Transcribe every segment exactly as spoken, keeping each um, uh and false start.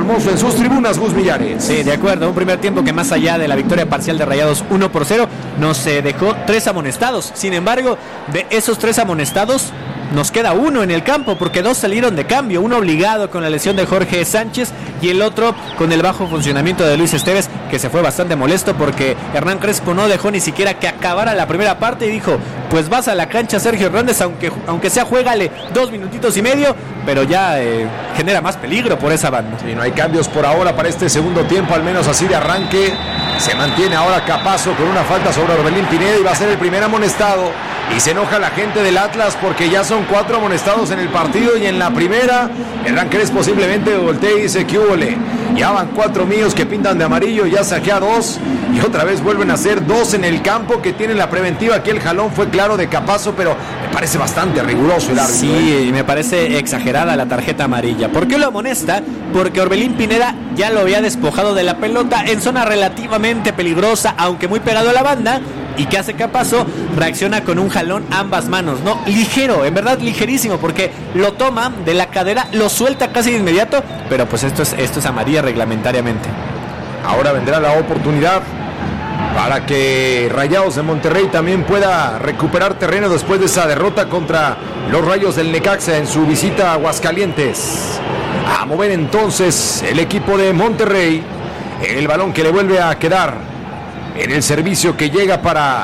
hermoso en sus tribunas, Gus Millares. Sí, de acuerdo, un primer tiempo que más allá de la victoria parcial de Rayados uno por cero, nos eh, dejó tres amonestados. Sin embargo, de esos tres amonestados, nos queda uno en el campo, porque dos salieron de cambio, uno obligado con la lesión de Jorge Sánchez y el otro con el bajo funcionamiento de Luis Esteves, que se fue bastante molesto porque Hernán Crespo no dejó ni siquiera que acabara la primera parte y dijo, pues vas a la cancha, Sergio Hernández, aunque, aunque sea juégale dos minutitos y medio, pero ya eh, genera más peligro por esa banda. Sí, no hay cambios por ahora para este segundo tiempo, al menos así de arranque. Se mantiene ahora Capazo con una falta sobre Orbelín Pineda y va a ser el primer amonestado. Y se enoja la gente del Atlas porque ya son cuatro amonestados en el partido y en la primera Hernán Crespo simplemente voltea y dice que húbole. Ya van cuatro míos que pintan de amarillo, ya saqué a dos y otra vez vuelven a ser dos en el campo que tienen la preventiva. Aquí el jalón fue claro de Capazo, pero me parece bastante riguroso el árbitro. Sí, y me parece exagerada la tarjeta amarilla. ¿Por qué lo amonesta? Porque Orbelín Pineda ya lo había despojado de la pelota en zona relativamente peligrosa, aunque muy pegado a la banda. ¿Y qué hace Capazo? Reacciona con un jalón ambas manos, ¿no? Ligero, en verdad ligerísimo, porque lo toma de la cadera, lo suelta casi de inmediato, pero pues esto es, esto es amarilla reglamentariamente. Ahora vendrá la oportunidad para que Rayados de Monterrey también pueda recuperar terreno después de esa derrota contra los Rayos del Necaxa en su visita a Aguascalientes. A mover entonces el equipo de Monterrey, el balón que le vuelve a quedar en el servicio que llega para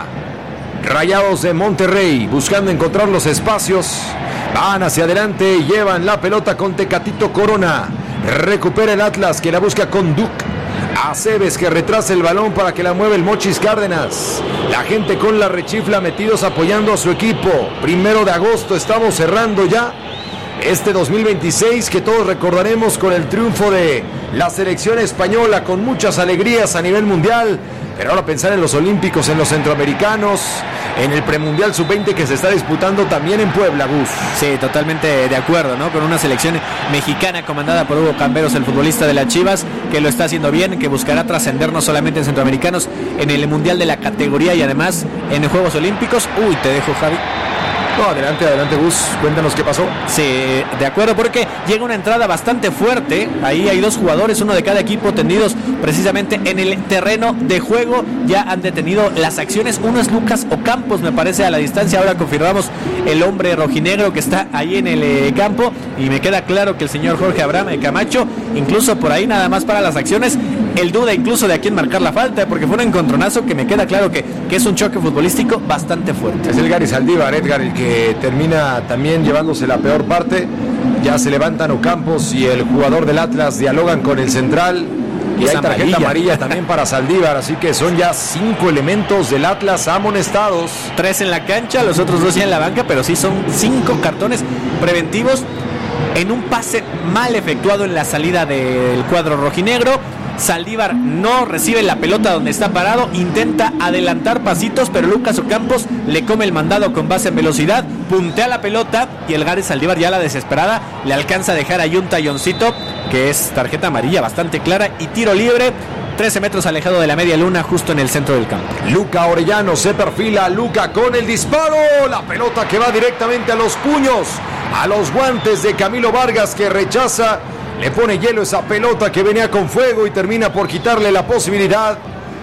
Rayados de Monterrey, buscando encontrar los espacios. Van hacia adelante y llevan la pelota con Tecatito Corona. Recupera el Atlas, que la busca con Duc. Aceves, que retrasa el balón para que la mueva el Mochis Cárdenas. La gente con la rechifla metidos apoyando a su equipo. Primero de agosto, estamos cerrando ya este dos mil veintiséis, que todos recordaremos con el triunfo de la selección española, con muchas alegrías a nivel mundial. Pero ahora pensar en los olímpicos, en los centroamericanos, en el premundial sub veinte que se está disputando también en Puebla, Gus. Sí, totalmente de acuerdo, ¿no? Con una selección mexicana comandada por Hugo Camberos, el futbolista de las Chivas, que lo está haciendo bien, que buscará trascender no solamente en centroamericanos, en el mundial de la categoría y además en los Juegos Olímpicos. Uy, te dejo, Javi. No, adelante, adelante, Gus, cuéntanos qué pasó. Sí, de acuerdo, porque llega una entrada bastante fuerte. Ahí hay dos jugadores, uno de cada equipo, tendidos precisamente en el terreno de juego. Ya han detenido las acciones. Uno es Lucas Ocampos, me parece, a la distancia. Ahora confirmamos el hombre rojinegro que está ahí en el eh, campo. Y me queda claro que el señor Jorge Abraham eh, Camacho, incluso por ahí nada más para las acciones, él duda incluso de a quién marcar la falta, porque fue un encontronazo que me queda claro que, que es un choque futbolístico bastante fuerte. Es el Gary Saldívar, Edgar, el que termina también llevándose la peor parte. Ya se levantan Ocampos y el jugador del Atlas dialogan con el central. Y hay tarjeta amarilla. amarilla también para Saldívar, así que son ya cinco elementos del Atlas amonestados. Tres en la cancha, los otros dos ya en la banca, pero sí son cinco cartones preventivos en un pase mal efectuado en la salida del cuadro rojinegro. Saldívar no recibe la pelota donde está parado, intenta adelantar pasitos, pero Lucas Ocampos le come el mandado con base en velocidad, puntea la pelota y el Gary Saldívar, ya la desesperada, le alcanza a dejar ahí un talloncito, que es tarjeta amarilla bastante clara, y tiro libre, trece metros alejado de la media luna, justo en el centro del campo. Luca Orellano se perfila, Luca con el disparo, la pelota que va directamente a los puños, a los guantes de Camilo Vargas, que rechaza. Le pone hielo esa pelota que venía con fuego y termina por quitarle la posibilidad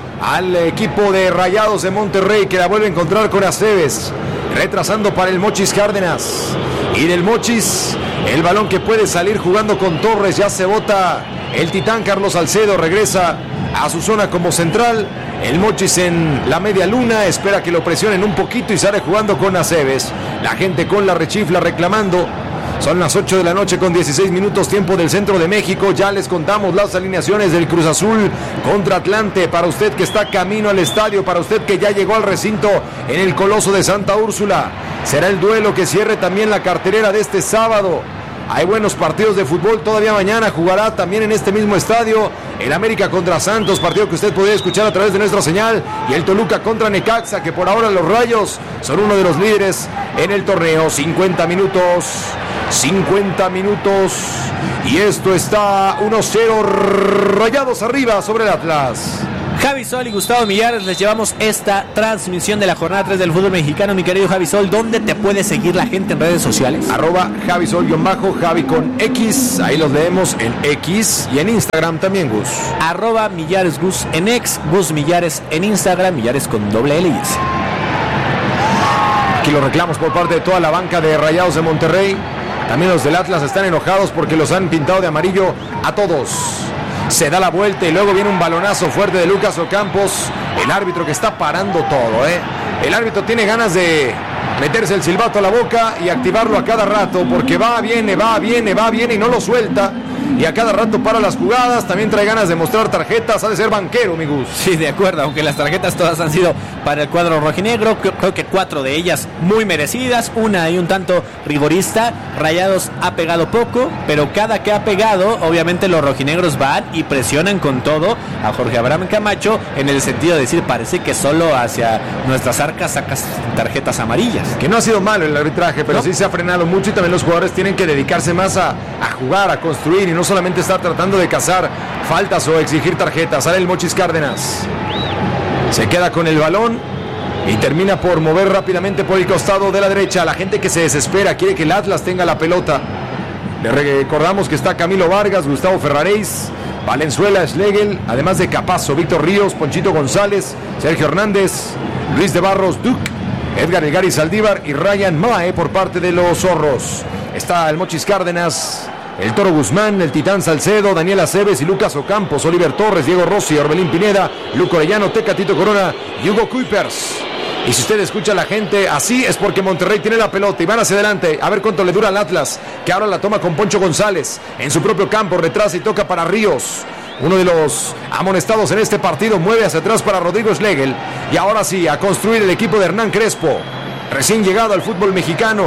al equipo de Rayados de Monterrey, que la vuelve a encontrar con Aceves, retrasando para el Mochis Cárdenas. Y del Mochis, el balón que puede salir jugando con Torres, ya se bota el titán Carlos Salcedo, regresa a su zona como central. El Mochis en la media luna, espera que lo presionen un poquito y sale jugando con Aceves. La gente con la rechifla reclamando. Son las ocho de la noche con dieciséis minutos, tiempo del centro de México. Ya les contamos las alineaciones del Cruz Azul contra Atlante. Para usted que está camino al estadio, para usted que ya llegó al recinto en el Coloso de Santa Úrsula, será el duelo que cierre también la cartelera de este sábado. Hay buenos partidos de fútbol, todavía mañana jugará también en este mismo estadio el América contra Santos, partido que usted podría escuchar a través de nuestra señal, y el Toluca contra Necaxa, que por ahora los Rayos son uno de los líderes en el torneo. cincuenta minutos, cincuenta minutos, y esto está uno cero, Rayados arriba sobre el Atlas. Javi Sol y Gustavo Millares les llevamos esta transmisión de la jornada tres del fútbol mexicano. Mi querido Javi Sol, ¿dónde te puede seguir la gente en redes sociales? Arroba Javi Sol guión bajo, Javi con X, ahí los leemos en X y en Instagram también, Gus. Arroba Millares Gus en X, Gus Millares en Instagram, Millares con doble L y S. Aquí los reclamos por parte de toda la banca de Rayados de Monterrey. También los del Atlas están enojados porque los han pintado de amarillo a todos. Se da la vuelta y luego viene un balonazo fuerte de Lucas Ocampos. El árbitro que está parando todo, ¿eh? El árbitro tiene ganas de meterse el silbato a la boca y activarlo a cada rato porque va, viene, va, viene, va, viene y no lo suelta. Y a cada rato para las jugadas, también trae ganas de mostrar tarjetas, ha de ser banquero, mi Gus. Sí, de acuerdo, aunque las tarjetas todas han sido para el cuadro rojinegro, creo, creo que cuatro de ellas muy merecidas, una y un tanto rigorista. Rayados ha pegado poco, pero cada que ha pegado, obviamente los rojinegros van y presionan con todo a Jorge Abraham Camacho, en el sentido de decir, parece que solo hacia nuestras arcas sacas tarjetas amarillas. Que no ha sido malo el arbitraje, pero ¿no? Sí se ha frenado mucho y también los jugadores tienen que dedicarse más a, a jugar, a construir y no solamente estar tratando de cazar faltas o exigir tarjetas. Sale el Mochis Cárdenas, se queda con el balón y termina por mover rápidamente por el costado de la derecha. La gente que se desespera quiere que el Atlas tenga la pelota. Le recordamos que está Camilo Vargas, Gustavo Ferraréis, Valenzuela, Schlegel, además de Capazo, Víctor Ríos, Ponchito González, Sergio Hernández, Luis de Barros, Duke, Edgar Elgari Saldívar y Ryan Mae por parte de los Zorros. Está el Mochis Cárdenas, el Toro Guzmán, el Titán Salcedo, Daniel Aceves y Lucas Ocampos, Oliver Torres, Diego Rossi, Orbelín Pineda, Luco Orellano, Tecatito Corona y Hugo Kuipers. Y si usted escucha a la gente así es porque Monterrey tiene la pelota y van hacia adelante. A ver cuánto le dura al Atlas, que ahora la toma con Poncho González en su propio campo, retrasa y toca para Ríos. Uno de los amonestados en este partido mueve hacia atrás para Rodrigo Schlegel. Y ahora sí, a construir el equipo de Hernán Crespo, recién llegado al fútbol mexicano.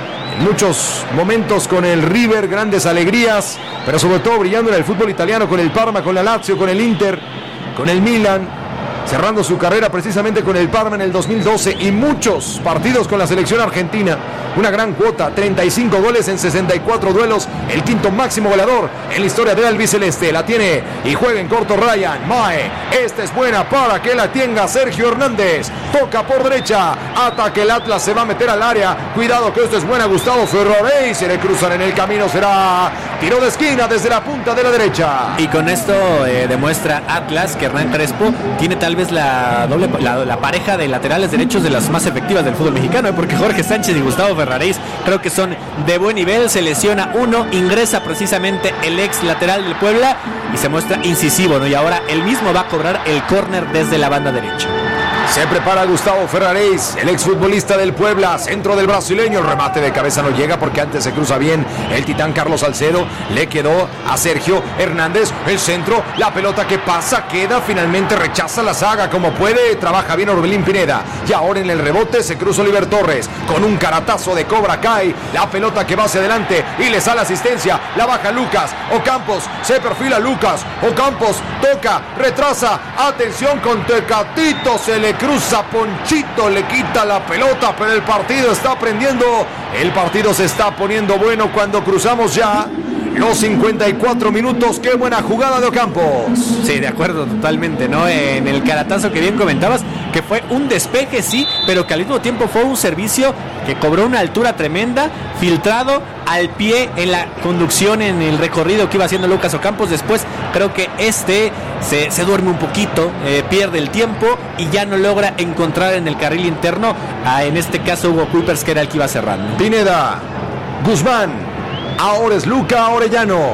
Muchos momentos con el River, grandes alegrías, pero sobre todo brillando en el fútbol italiano con el Parma, con la Lazio, con el Inter, con el Milan, cerrando su carrera precisamente con el Parma en el dos mil doce y muchos partidos con la selección argentina. Una gran cuota, treinta y cinco goles en sesenta y cuatro duelos, el quinto máximo goleador en la historia del albiceleste. La tiene y juega en corto Ryan Mae. Esta es buena para que la tenga Sergio Hernández. Toca por derecha, ataque el Atlas, se va a meter al área. Cuidado que esto es buena, Gustavo Ferrarey. Se le cruzan en el camino, será tiro de esquina desde la punta de la derecha. Y con esto eh, demuestra Atlas que Hernán Crespo tiene tal vez la doble la, la pareja de laterales derechos de las más efectivas del fútbol mexicano, ¿eh? Porque Jorge Sánchez y Gustavo Ferrarey creo que son de buen nivel. Se lesiona uno, ingresa precisamente el ex lateral del Puebla y se muestra incisivo, ¿no? Y ahora él mismo va a cobrar el córner desde la banda derecha. Se prepara Gustavo Ferraréis, el exfutbolista del Puebla, centro del brasileño, el remate de cabeza no llega porque antes se cruza bien el Titán Carlos Salcedo, le quedó a Sergio Hernández, el centro, la pelota que pasa, queda, finalmente rechaza la saga como puede, trabaja bien Orbelín Pineda, y ahora en el rebote se cruza Oliver Torres, con un caratazo de Cobra Kai, la pelota que va hacia adelante y le sale asistencia, la baja Lucas, Ocampos, se perfila Lucas, Ocampos, toca, retrasa, atención con Tecatito, se le cruza Ponchito, le quita la pelota, pero el partido está prendiendo, el partido se está poniendo bueno cuando cruzamos ya los cincuenta y cuatro minutos. Qué buena jugada de Ocampos. Sí, de acuerdo totalmente, ¿no? En el caratazo que bien comentabas, que fue un despeje, sí, pero que al mismo tiempo fue un servicio que cobró una altura tremenda, filtrado al pie en la conducción, en el recorrido que iba haciendo Lucas Ocampos. Después creo que este se, se duerme un poquito, eh, pierde el tiempo y ya no logra encontrar en el carril interno a, en este caso, Hugo Kuipers, que era el que iba cerrando. Pineda, Guzmán, ahora es Luca Orellano.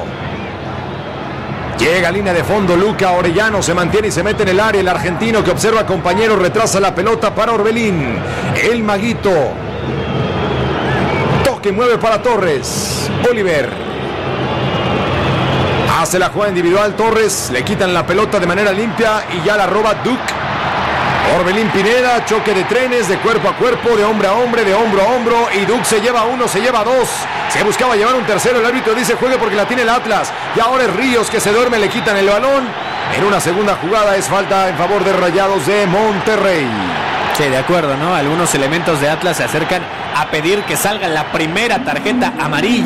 Llega a línea de fondo Luca Orellano, se mantiene y se mete en el área. El argentino que observa a compañero retrasa la pelota para Orbelín. El maguito. Toque, mueve para Torres. Oliver. Hace la jugada individual Torres, le quitan la pelota de manera limpia y ya la roba Duke. Orbelín Pineda, choque de trenes, de cuerpo a cuerpo, de hombre a hombre, de hombro a hombro, y Duke se lleva uno, se lleva dos, se buscaba llevar un tercero, el árbitro dice juegue porque la tiene el Atlas, y ahora es Ríos que se duerme, le quitan el balón, en una segunda jugada es falta en favor de Rayados de Monterrey. Sí, de acuerdo, ¿no? Algunos elementos de Atlas se acercan a pedir que salga la primera tarjeta amarilla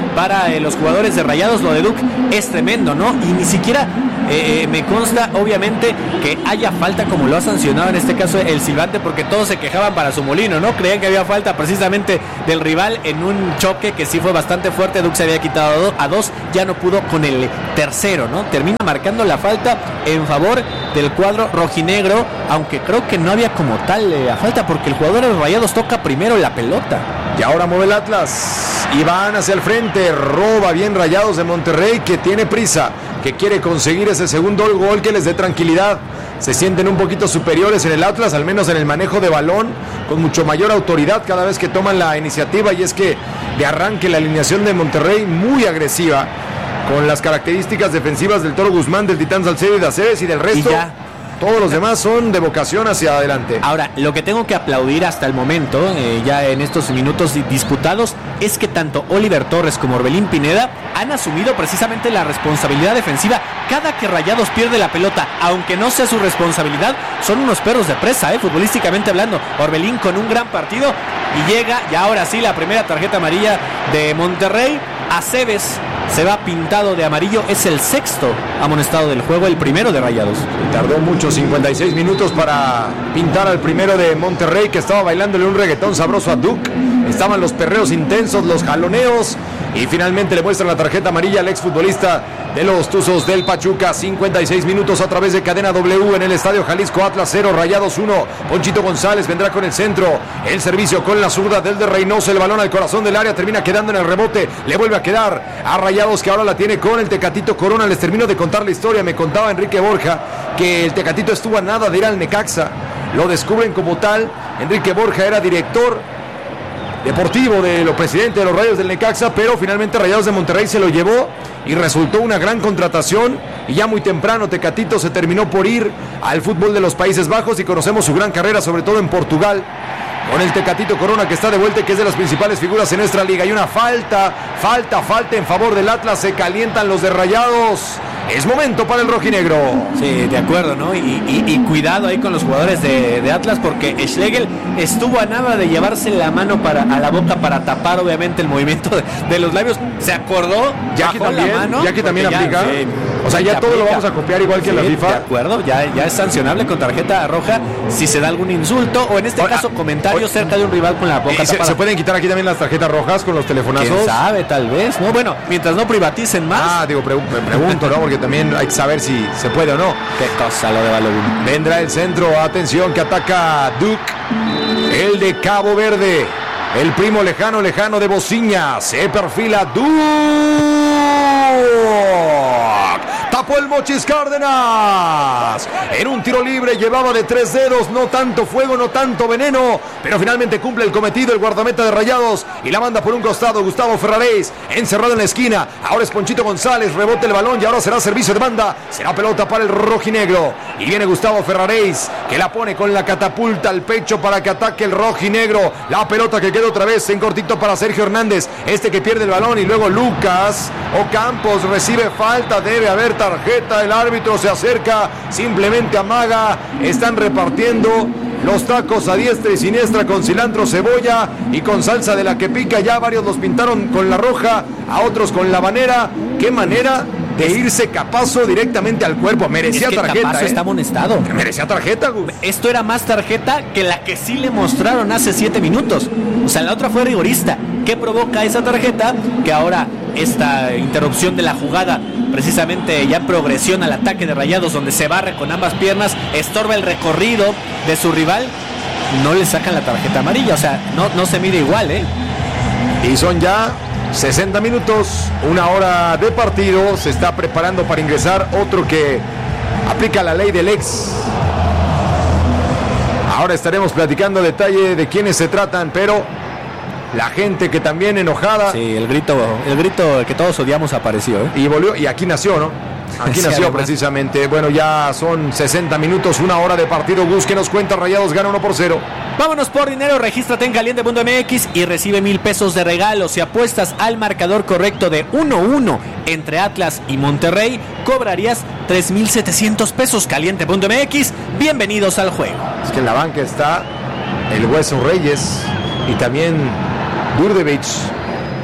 para eh, los jugadores de Rayados. Lo de Duke es tremendo, ¿no? Y ni siquiera eh, eh, me consta, obviamente, que haya falta como lo ha sancionado en este caso el silbante, porque todos se quejaban para su molino, ¿no? Creían que había falta precisamente del rival en un choque que sí fue bastante fuerte. Duke se había quitado a dos, ya no pudo con el tercero, ¿no? Termina marcando la falta en favor del cuadro rojinegro, aunque creo que no había como tal eh, la falta, porque el jugador de los Rayados toca primero la pelota. Y ahora mueve el Atlas y van hacia el frente, roba bien Rayados de Monterrey, que tiene prisa, que quiere conseguir ese segundo gol que les dé tranquilidad. Se sienten un poquito superiores en el Atlas, al menos en el manejo de balón, con mucho mayor autoridad cada vez que toman la iniciativa, y es que de arranque la alineación de Monterrey muy agresiva, con las características defensivas del Toro Guzmán, del Titán Salcedo y de Aceves, y del resto, y ya todos los demás son de vocación hacia adelante. Ahora, lo que tengo que aplaudir hasta el momento, eh, ya en estos minutos disputados, es que tanto Oliver Torres como Orbelín Pineda han asumido precisamente la responsabilidad defensiva. Cada que Rayados pierde la pelota, aunque no sea su responsabilidad, son unos perros de presa, eh, futbolísticamente hablando. Orbelín con un gran partido y llega, y ahora sí, la primera tarjeta amarilla de Monterrey. Aceves se va pintado de amarillo, es el sexto amonestado del juego, el primero de Rayados. Tardó mucho, cincuenta y seis minutos para pintar al primero de Monterrey, que estaba bailándole un reggaetón sabroso a Duke. Estaban los perreos intensos, los jaloneos, y finalmente le muestran la tarjeta amarilla al exfutbolista de los Tuzos del Pachuca. Cincuenta y seis minutos a través de Cadena W en el Estadio Jalisco. Atlas cero, Rayados uno. Ponchito González vendrá con el centro, el servicio con la zurda del de Reynoso, el balón al corazón del área, termina quedando en el rebote, le vuelve a quedar a Rayados, que ahora la tiene con el Tecatito Corona. Les termino de contar la historia. Me contaba Enrique Borja que el Tecatito estuvo a nada de ir al Necaxa, lo descubren como tal. Enrique Borja era director deportivo de los presidentes de los Rayos del Necaxa, pero finalmente Rayados de Monterrey se lo llevó y resultó una gran contratación, y ya muy temprano Tecatito se terminó por ir al fútbol de los Países Bajos, y conocemos su gran carrera sobre todo en Portugal con el Tecatito Corona, que está de vuelta y que es de las principales figuras en nuestra liga. Y una falta, falta, falta en favor del Atlas. Se calientan los de Rayados. Es momento para el rojinegro. Sí, de acuerdo, ¿no? Y, y, y cuidado ahí con los jugadores de, de Atlas, porque Schlegel estuvo a nada de llevarse la mano para, a la boca para tapar obviamente el movimiento de, de los labios. Se acordó, ya que también, la mano, ya que también aplica. Ya, sí, o sea, ya todo aplica. Lo vamos a copiar igual que sí, en la FIFA. De acuerdo, ya, ya es sancionable con tarjeta roja si se da algún insulto o en este Ahora, caso comentarios hoy, cerca de un rival con la boca se, tapada. ¿Se pueden quitar aquí también las tarjetas rojas con los telefonazos? ¿Quién sabe? Tal vez, ¿no? Bueno, mientras no privaticen más. Ah, digo, pre- me pregunto, ¿no? Porque también hay que saber si se puede o no. Qué cosa lo de Balogun. Vendrá el centro, atención, que ataca Duke, el de Cabo Verde, el primo lejano, lejano de Bociña. Se perfila Duke. Tapó el Mochis Cárdenas. En un tiro libre llevaba de tres dedos, no tanto fuego, no tanto veneno, pero finalmente cumple el cometido el guardameta de Rayados y la manda por un costado. Gustavo Ferraréis, encerrado en la esquina. Ahora es Ponchito González, rebote el balón y ahora será servicio de banda. Será pelota para el rojinegro. Y viene Gustavo Ferraréis, que la pone con la catapulta al pecho para que ataque el rojinegro. La pelota que queda otra vez en cortito para Sergio Hernández, este que pierde el balón, y luego Lucas Ocampos recibe falta. Debe haber tarjeta, el árbitro se acerca, simplemente amaga. Están repartiendo los tacos a diestra y siniestra con cilantro, cebolla y con salsa de la que pica. Ya varios los pintaron con la roja, a otros con la habanera. Qué manera de irse Capazo directamente al cuerpo. Merecía es que tarjeta. Capazo ¿eh? está amonestado. Merecía tarjeta, Gus. Esto era más tarjeta que la que sí le mostraron hace siete minutos. O sea, la otra fue rigorista. ¿Qué provoca esa tarjeta? Que ahora esta interrupción de la jugada, precisamente ya en progresión al ataque de Rayados, donde se barre con ambas piernas, estorba el recorrido de su rival, no le sacan la tarjeta amarilla. O sea, no, no se mide igual, ¿eh? Y son ya sesenta minutos, una hora de partido. Se está preparando para ingresar otro que aplica la ley del ex. Ahora estaremos platicando detalle de quiénes se tratan, pero la gente que también enojada. Sí, el grito, el grito que todos odiamos apareció, ¿eh? Y volvió, y aquí nació, ¿no? Aquí sí, nació además. Precisamente. Bueno, ya son sesenta minutos, una hora de partido. Gus, ¿qué nos cuenta? Rayados gana uno por cero. Vámonos por dinero, regístrate en caliente punto m x y recibe mil pesos de regalo. Si apuestas al marcador correcto de uno uno entre Atlas y Monterrey, cobrarías tres mil setecientos pesos. caliente punto m x, bienvenidos al juego. Es que en la banca está el Hueso Reyes y también Durdevich.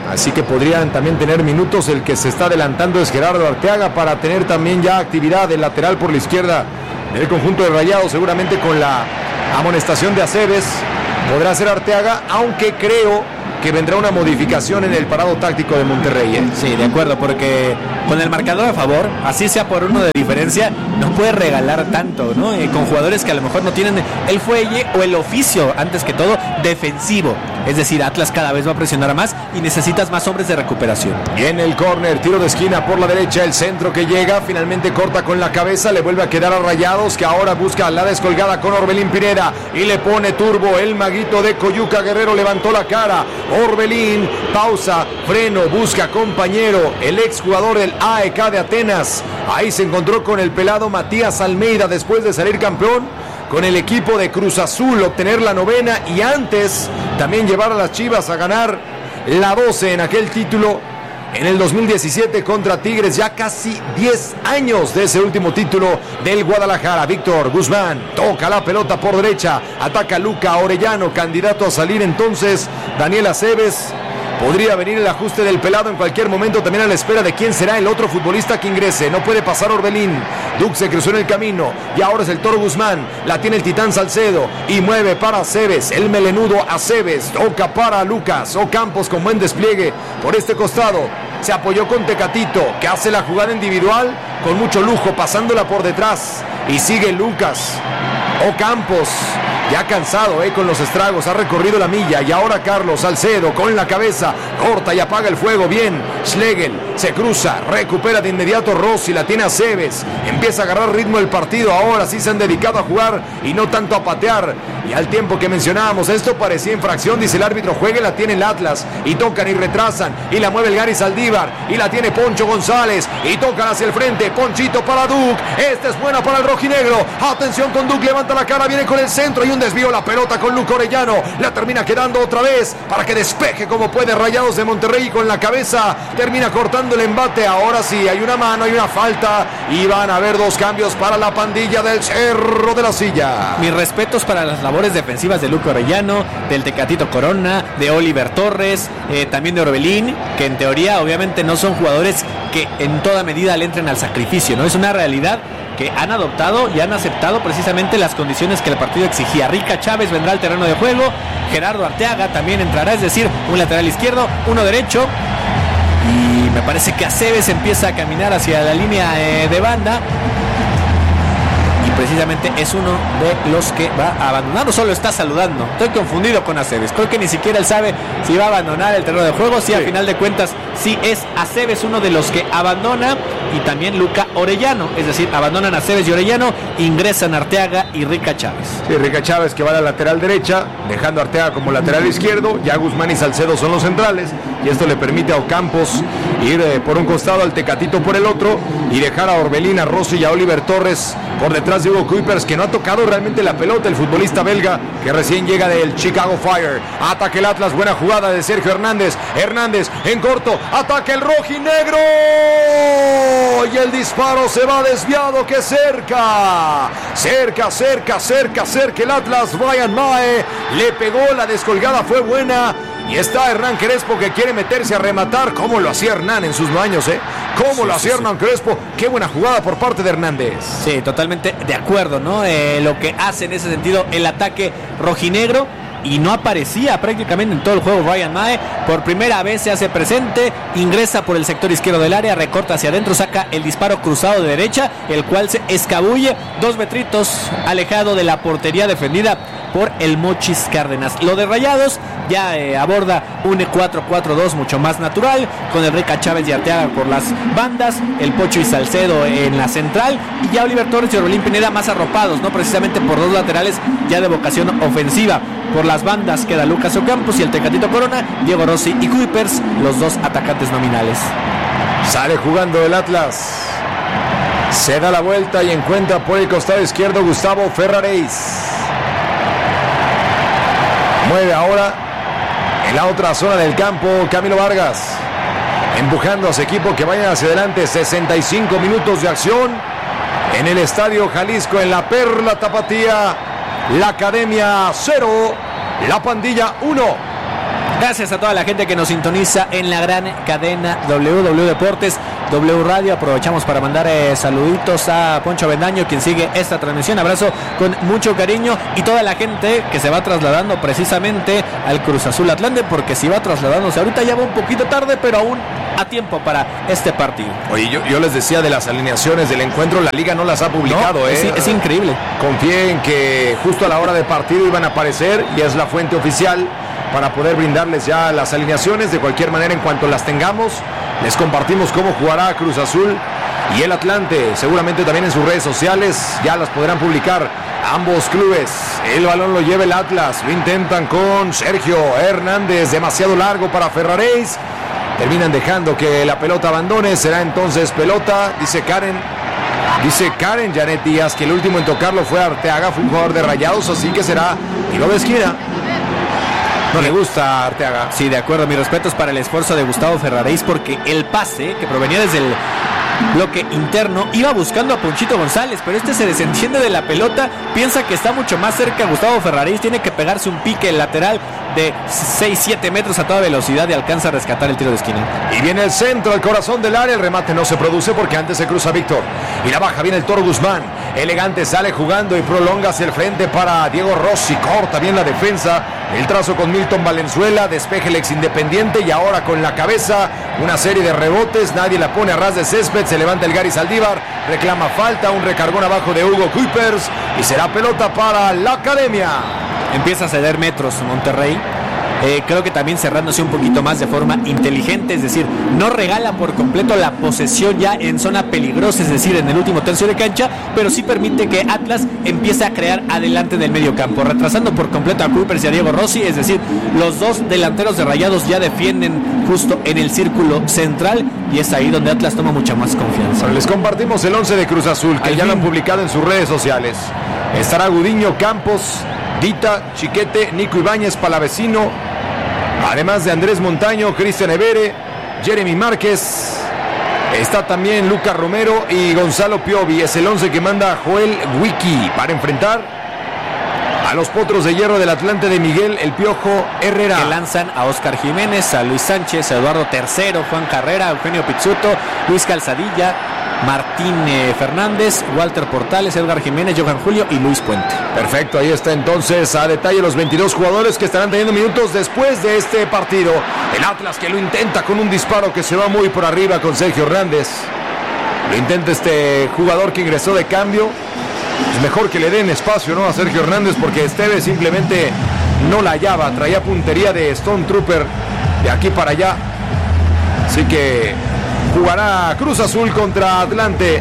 así que podrían también tener minutos. El que se está adelantando es Gerardo Arteaga para tener también ya actividad del lateral por la izquierda del conjunto de Rayados, seguramente con la amonestación de Aceves podrá ser Arteaga, aunque creo que vendrá una modificación en el parado táctico de Monterrey, ¿eh? Sí, de acuerdo, porque con el marcador a favor, así sea por uno de diferencia, no puede regalar tanto, ¿no? Eh, con jugadores que a lo mejor no tienen el fuelle o el oficio, antes que todo, defensivo. Es decir, Atlas cada vez va a presionar más y necesitas más hombres de recuperación. Viene el córner, tiro de esquina por la derecha, el centro que llega, finalmente corta con la cabeza, le vuelve a quedar a Rayados, que ahora busca la descolgada con Orbelín Pineda y le pone turbo el maguito de Coyuca. Guerrero levantó la cara, Orbelín, pausa, freno, busca compañero, el exjugador del A E K de Atenas. Ahí se encontró con el pelado Matías Almeida después de salir campeón con el equipo de Cruz Azul, obtener la novena y antes también llevar a las Chivas a ganar la doce en aquel título en el dos mil diecisiete contra Tigres. Ya casi diez años de ese último título del Guadalajara. Víctor Guzmán toca la pelota por derecha, ataca Luca Orellano, candidato a salir entonces Daniel Aceves. Podría venir el ajuste del pelado en cualquier momento, también a la espera de quién será el otro futbolista que ingrese. No puede pasar Orbelín. Duke se cruzó en el camino y ahora es el Toro Guzmán. La tiene el Titán Salcedo y mueve para Aceves. El melenudo Aceves toca para Lucas Ocampos con buen despliegue por este costado. Se apoyó con Tecatito, que hace la jugada individual con mucho lujo, pasándola por detrás. Y sigue Lucas Ocampos, ya cansado eh, con los estragos, ha recorrido la milla. Y ahora Carlos Salcedo con la cabeza, corta y apaga el fuego. Bien, Schlegel se cruza, recupera de inmediato Rossi, la tiene Aceves, empieza a agarrar ritmo el partido. Ahora sí se han dedicado a jugar y no tanto a patear. Y al tiempo que mencionábamos, esto parecía infracción, dice el árbitro. Juegue, la tiene el Atlas y tocan y retrasan y la mueve el Gary Saldívar y la tiene Poncho González y tocan hacia el frente. Ponchito para Duke, esta es buena para el rojinegro. Atención con Duke, levanta la cara, viene con el centro y un desvío, la pelota con Luca Orellano, la termina quedando otra vez para que despeje como puede Rayados de Monterrey, y con la cabeza termina cortando el embate. Ahora sí, hay una mano, hay una falta y van a haber dos cambios para la pandilla del Cerro de la Silla. Mis respetos para las labores defensivas de Luca Orellano, del Tecatito Corona, de Oliver Torres, eh, también de Orbelín, que en teoría obviamente no son jugadores que en toda medida le entren al sacrificio, ¿no? Es una realidad que han adoptado y han aceptado precisamente las condiciones que el partido exigía. Rica Chávez vendrá al terreno de juego, Gerardo Arteaga también entrará, es decir, un lateral izquierdo, uno derecho, y me parece que Aceves empieza a caminar hacia la línea eh, de banda, y precisamente es uno de los que va a abandonar, o solo está saludando. Estoy confundido con Aceves, creo que ni siquiera él sabe si va a abandonar el terreno de juego. Sí, sí. A final de cuentas sí es Aceves uno de los que abandona, y también Luca Orellano, es decir, abandonan a Aceves y Orellano, ingresan Arteaga y Rica Chávez. Sí, Rica Chávez que va a la lateral derecha, dejando a Arteaga como lateral izquierdo. Ya Guzmán y Salcedo son los centrales, y esto le permite a Ocampos ir eh, por un costado, al Tecatito por el otro, y dejar a Orbelín, a Rossi y a Oliver Torres por detrás de Hugo Kuipers, que no ha tocado realmente la pelota, el futbolista belga que recién llega del Chicago Fire. Ataque el Atlas, buena jugada de Sergio Hernández. Hernández en corto, ataque el rojinegro, y el disparo se va desviado, que cerca, cerca, cerca, cerca, cerca el Atlas. Brian Mae le pegó, la descolgada fue buena. Y está Hernán Crespo, que quiere meterse a rematar. ¿Cómo lo hacía Hernán en sus baños, eh? ¿Cómo sí, lo hacía sí, Hernán sí. Crespo? Qué buena jugada por parte de Hernández. Sí, totalmente de acuerdo, ¿no? Eh, lo que hace en ese sentido el ataque rojinegro. Y no aparecía prácticamente en todo el juego Brian Mae. Por primera vez se hace presente, ingresa por el sector izquierdo del área, recorta hacia adentro, saca el disparo cruzado de derecha, el cual se escabulle dos metritos alejado de la portería defendida por el Mochis Cárdenas. Lo de Rayados ya eh, aborda un cuatro cuatro dos mucho más natural, con el Rica Chávez y Arteaga por las bandas, el Pocho y Salcedo en la central, y ya Oliver Torres y Orbelín Pineda más arropados, no precisamente por dos laterales ya de vocación ofensiva. Por las bandas queda Lucas Ocampos y el Tecatito Corona, Diego Rossi y Kuipers, los dos atacantes nominales. Sale jugando el Atlas, se da la vuelta y encuentra por el costado izquierdo Gustavo Ferraréis. Mueve ahora en la otra zona del campo Camilo Vargas, empujando a su equipo que vayan hacia adelante. Sesenta y cinco minutos de acción en el Estadio Jalisco, en la Perla Tapatía. La Academia cero, la Pandilla uno. Gracias a toda la gente que nos sintoniza en la gran cadena W W Deportes, W Radio. Aprovechamos para mandar eh, saluditos a Poncho Avendaño, quien sigue esta transmisión. Abrazo con mucho cariño, y toda la gente que se va trasladando precisamente al Cruz Azul Atlante, porque si va trasladándose ahorita ya va un poquito tarde, pero aún a tiempo para este partido. Oye, yo, yo les decía de las alineaciones del encuentro, la liga no las ha publicado. No, ¿eh? es, es increíble. Confié en que justo a la hora de partido iban a aparecer, y es la fuente oficial para poder brindarles ya las alineaciones. De cualquier manera, en cuanto las tengamos, les compartimos cómo jugará Cruz Azul y el Atlante. Seguramente también en sus redes sociales ya las podrán publicar ambos clubes. El balón lo lleva el Atlas, lo intentan con Sergio Hernández, demasiado largo para Ferraréis. Terminan dejando que la pelota abandone. Será entonces pelota, dice Karen. Dice Karen Janet Díaz que el último en tocarlo fue Arteaga, fue un jugador de Rayados, así que será tiro de esquina. No le gusta a Arteaga. Sí, de acuerdo. Mis respetos para el esfuerzo de Gustavo Ferraréis, porque el pase que provenía desde el bloque interno iba buscando a Ponchito González, pero este se desentiende de la pelota, piensa que está mucho más cerca Gustavo Ferraréis, tiene que pegarse un pique lateral de seis siete metros a toda velocidad y alcanza a rescatar el tiro de esquina. Y viene el centro, el corazón del área, el remate no se produce porque antes se cruza Víctor. Y la baja, viene el Toro Guzmán, elegante, sale jugando y prolonga hacia el frente para Diego Rossi, corta bien la defensa, el trazo con Milton Valenzuela, despeje el ex Independiente, y ahora con la cabeza una serie de rebotes, nadie la pone a ras de césped, se levanta el Gary Saldívar, reclama falta, un recargón abajo de Hugo Kuipers, y será pelota para la Academia. Empieza a ceder metros Monterrey. Eh, creo que también cerrándose un poquito más de forma inteligente, es decir, no regala por completo la posesión ya en zona peligrosa, es decir, en el último tercio de cancha, pero sí permite que Atlas empiece a crear adelante del medio campo, retrasando por completo a Kuipers y a Diego Rossi, es decir, los dos delanteros de Rayados ya defienden justo en el círculo central, y es ahí donde Atlas toma mucha más confianza. Les compartimos el once de Cruz Azul, que Al ya fin. lo han publicado en sus redes sociales. Estará Gudiño, Campos, Dita, Chiquete, Nico Ibáñez, Palavecino, además de Andrés Montaño, Cristian Evere, Jeremy Márquez, está también Lucas Romero y Gonzalo Piovi. Es el once que manda Joel Wiki para enfrentar a los Potros de Hierro del Atlante de Miguel El Piojo Herrera. Que lanzan a Oscar Jiménez, a Luis Sánchez, a Eduardo Tercero, Juan Carrera, Eugenio Pizzuto, Luis Calzadilla, Martín eh, Fernández, Walter Portales, Edgar Jiménez, Johan Julio y Luis Puente. Perfecto, ahí está entonces a detalle los veintidós jugadores que estarán teniendo minutos después de este partido. El Atlas que lo intenta con un disparo que se va muy por arriba con Sergio Hernández. Lo intenta este jugador que ingresó de cambio. Es mejor que le den espacio, ¿no?, a Sergio Hernández, porque Esteves simplemente no la hallaba. Traía puntería de Stone Trooper de aquí para allá. Así que jugará Cruz Azul contra Atlante.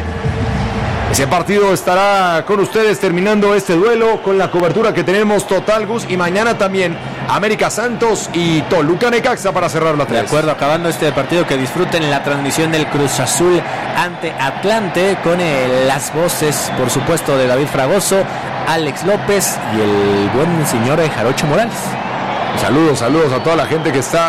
Ese partido estará con ustedes terminando este duelo con la cobertura que tenemos total, Gus, y mañana también América Santos y Toluca Necaxa para cerrar la tres. De acuerdo, acabando este partido, que disfruten la transmisión del Cruz Azul ante Atlante con eh, las voces, por supuesto, de David Fragoso, Alex López y el buen señor eh, Jarocho Morales. Saludos, saludos a toda la gente que está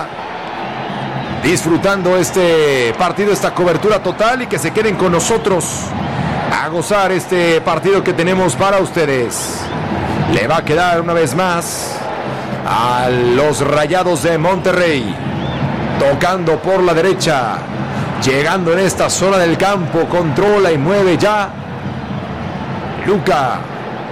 disfrutando este partido, esta cobertura total, y que se queden con nosotros a gozar este partido que tenemos para ustedes. Le va a quedar una vez más a los Rayados de Monterrey, tocando por la derecha, llegando en esta zona del campo, controla y mueve ya Luca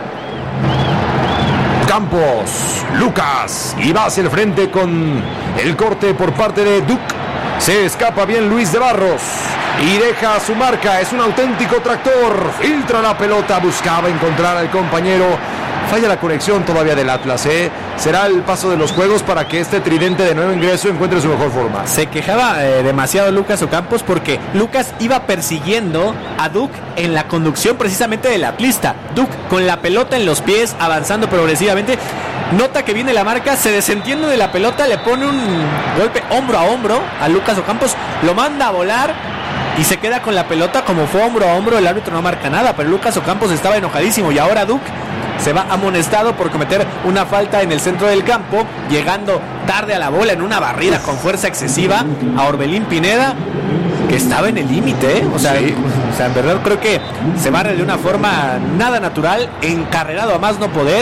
Campos, Lucas, y va hacia el frente con el corte por parte de Duke. Se escapa bien Luis de Barros y deja su marca. Es un auténtico tractor, filtra la pelota, buscaba encontrar al compañero. Falla la conexión todavía del Atlas, ¿eh? Será el paso de los juegos para que este tridente de nuevo ingreso encuentre su mejor forma. Se quejaba eh, demasiado Lucas Ocampos, porque Lucas iba persiguiendo a Duke en la conducción precisamente del atlista. Duke con la pelota en los pies, avanzando progresivamente. Nota que viene la marca, se desentiende de la pelota, le pone un golpe hombro a hombro a Lucas Ocampos, lo manda a volar y se queda con la pelota. Como fue hombro a hombro, el árbitro no marca nada, pero Lucas Ocampos estaba enojadísimo, y ahora Duke se va amonestado por cometer una falta en el centro del campo, llegando tarde a la bola en una barrida con fuerza excesiva a Orbelín Pineda, que estaba en el límite, ¿eh? o, sea, sí. o sea, en verdad creo que se barre de una forma nada natural, encarrerado a más no poder,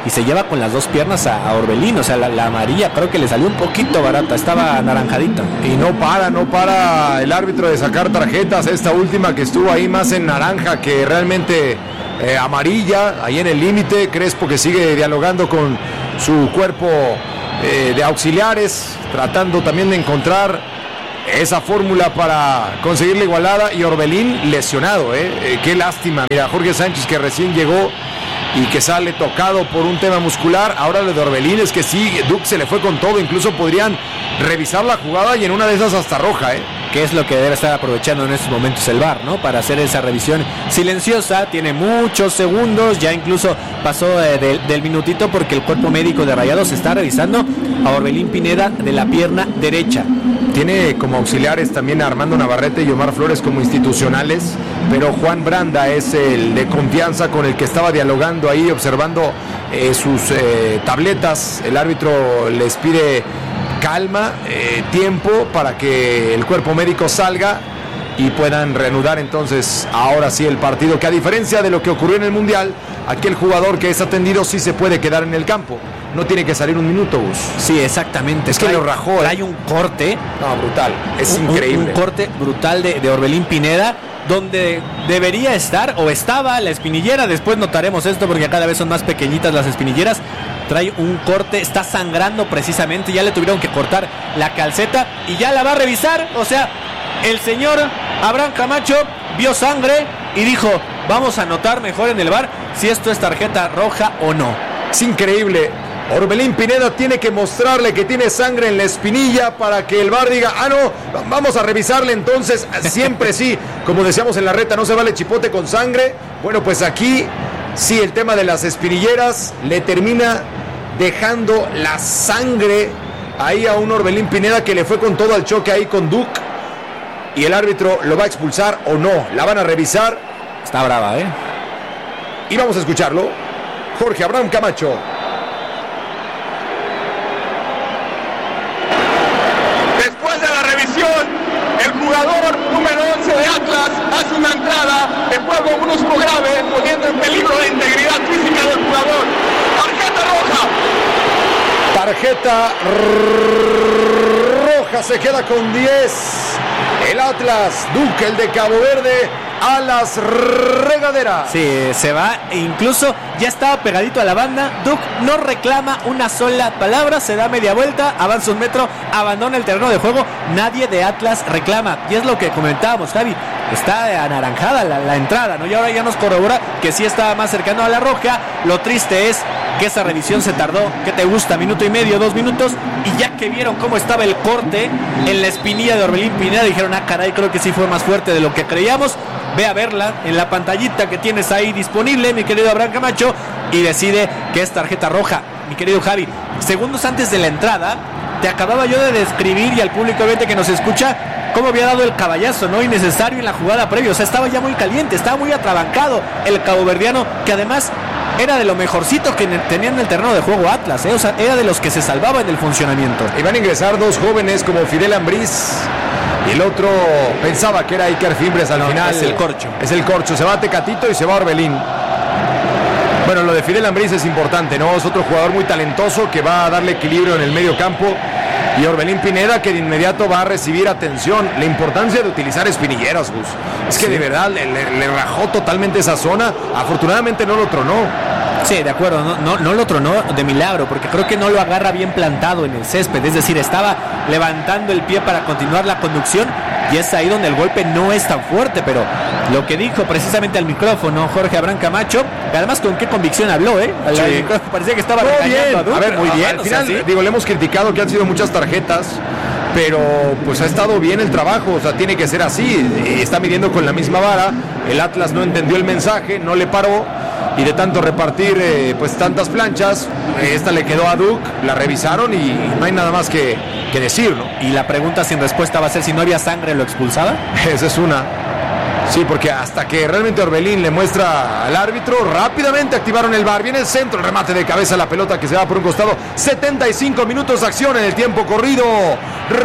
y se lleva con las dos piernas a, a Orbelín. O sea, la, la amarilla creo que le salió un poquito barata, estaba anaranjadita. Y no para, no para el árbitro de sacar tarjetas. Esta última que estuvo ahí más en naranja que realmente eh, amarilla, ahí en el límite. Crespo que sigue dialogando con su cuerpo eh, de auxiliares, tratando también de encontrar esa fórmula para conseguir la igualada. Y Orbelín lesionado, ¿eh? Eh, qué lástima. Mira, Jorge Sánchez que recién llegó y que sale tocado por un tema muscular. Ahora lo de Orbelín es que sí, Duke se le fue con todo. Incluso podrían revisar la jugada y en una de esas hasta roja, ¿eh? Que es lo que debe estar aprovechando en estos momentos el V A R, ¿no? Para hacer esa revisión silenciosa. Tiene muchos segundos, ya incluso pasó eh, de, del minutito, porque el cuerpo médico de Rayados está revisando a Orbelín Pineda de la pierna derecha. Tiene como auxiliares también a Armando Navarrete y Omar Flores como institucionales, pero Juan Branda es el de confianza con el que estaba dialogando ahí, observando eh, sus eh, tabletas. El árbitro les pide calma, eh, tiempo para que el cuerpo médico salga y puedan reanudar entonces ahora sí el partido, que a diferencia de lo que ocurrió en el Mundial, aquel jugador que es atendido sí se puede quedar en el campo, no tiene que salir un minuto, Gus. Sí, exactamente. Es que lo rajó. Hay un corte. No, brutal, es un, increíble. Un, un corte brutal de, de Orbelín Pineda, donde debería estar o estaba la espinillera. Después notaremos esto porque cada vez son más pequeñitas las espinilleras. Trae un corte, está sangrando precisamente, ya le tuvieron que cortar la calceta y ya la va a revisar. O sea, el señor Abraham Camacho vio sangre y dijo, vamos a anotar mejor en el V A R si esto es tarjeta roja o no. Es increíble. Orbelín Pineda tiene que mostrarle que tiene sangre en la espinilla para que el V A R diga, ah no, vamos a revisarle entonces. Siempre sí, como decíamos en la reta, no se vale chipote con sangre. Bueno, pues aquí sí, el tema de las espinilleras le termina dejando la sangre ahí a un Orbelín Pineda que le fue con todo al choque ahí con Duke. Y el árbitro lo va a expulsar o no, la van a revisar. Está brava, ¿eh? Y vamos a escucharlo. Jorge Abraham Camacho. Después de la revisión, el jugador número once de Atlas hace una entrada en juego brusco grave, poniendo en peligro la integridad física del jugador. Tarjeta roja. Tarjeta roja, se queda con diez. El Atlas, Duque, el de Cabo Verde, a las regaderas. Sí, se va, e incluso ya estaba pegadito a la banda. Duke no reclama una sola palabra, se da media vuelta, avanza un metro, abandona el terreno de juego. Nadie de Atlas reclama, y es lo que comentábamos, Javi. Está anaranjada la, la entrada, ¿no? Y ahora ya nos corrobora que sí estaba más cercano a la roja. Lo triste es que esa revisión se tardó, ¿qué te gusta? Minuto y medio, dos minutos, y ya que vieron cómo estaba el corte en la espinilla de Orbelín Pineda, dijeron, ah caray, creo que sí fue más fuerte de lo que creíamos. Ve a verla en la pantallita que tienes ahí disponible, mi querido Abraham Camacho, y decide que es tarjeta roja. Mi querido Javi, segundos antes de la entrada, te acababa yo de describir, y al público obviamente que nos escucha, cómo había dado el caballazo, ¿no? Innecesario en la jugada previa. O sea, estaba ya muy caliente, estaba muy atrabancado el caboverdiano, que además era de lo mejorcito que tenían en el terreno de juego Atlas, ¿eh? O sea, era de los que se salvaba en el funcionamiento. Y van a ingresar dos jóvenes como Fidel Ambriz, y el otro pensaba que era Iker Fimbres al no, final. Es el Corcho. Es el Corcho, se va Tecatito y se va Orbelín. Bueno, lo de Fidel Ambriz es importante, ¿no? Es otro jugador muy talentoso que va a darle equilibrio en el medio campo. Y Orbelín Pineda, que de inmediato va a recibir atención. La importancia de utilizar espinilleras, Gus. Es que sí, de verdad le, le, le rajó totalmente esa zona. Afortunadamente no lo tronó. Sí, de acuerdo, no, no, no lo tronó de milagro, porque creo que no lo agarra bien plantado en el césped. Es decir, estaba levantando el pie para continuar la conducción, y es ahí donde el golpe no es tan fuerte. Pero lo que dijo precisamente al micrófono Jorge Abraham Camacho, además con qué convicción habló, ¿eh? Al, sí. al micrófono, parecía que estaba muy regañando bien. a Duque. A ver, muy bien. Al final, o sea, ¿sí? digo, le hemos criticado que han sido muchas tarjetas, pero pues ha estado bien el trabajo. O sea, tiene que ser así. Está midiendo con la misma vara. El Atlas no entendió el mensaje, no le paró, y de tanto repartir eh, pues tantas planchas, esta le quedó a Duke, la revisaron y no hay nada más que, que decir, ¿no? Y la pregunta sin respuesta va a ser, si no había sangre, ¿lo expulsaba? Esa es una. Sí, porque hasta que realmente Orbelín le muestra al árbitro, rápidamente activaron el V A R. Viene el centro, el remate de cabeza, la pelota que se va por un costado. setenta y cinco minutos de acción en el tiempo corrido.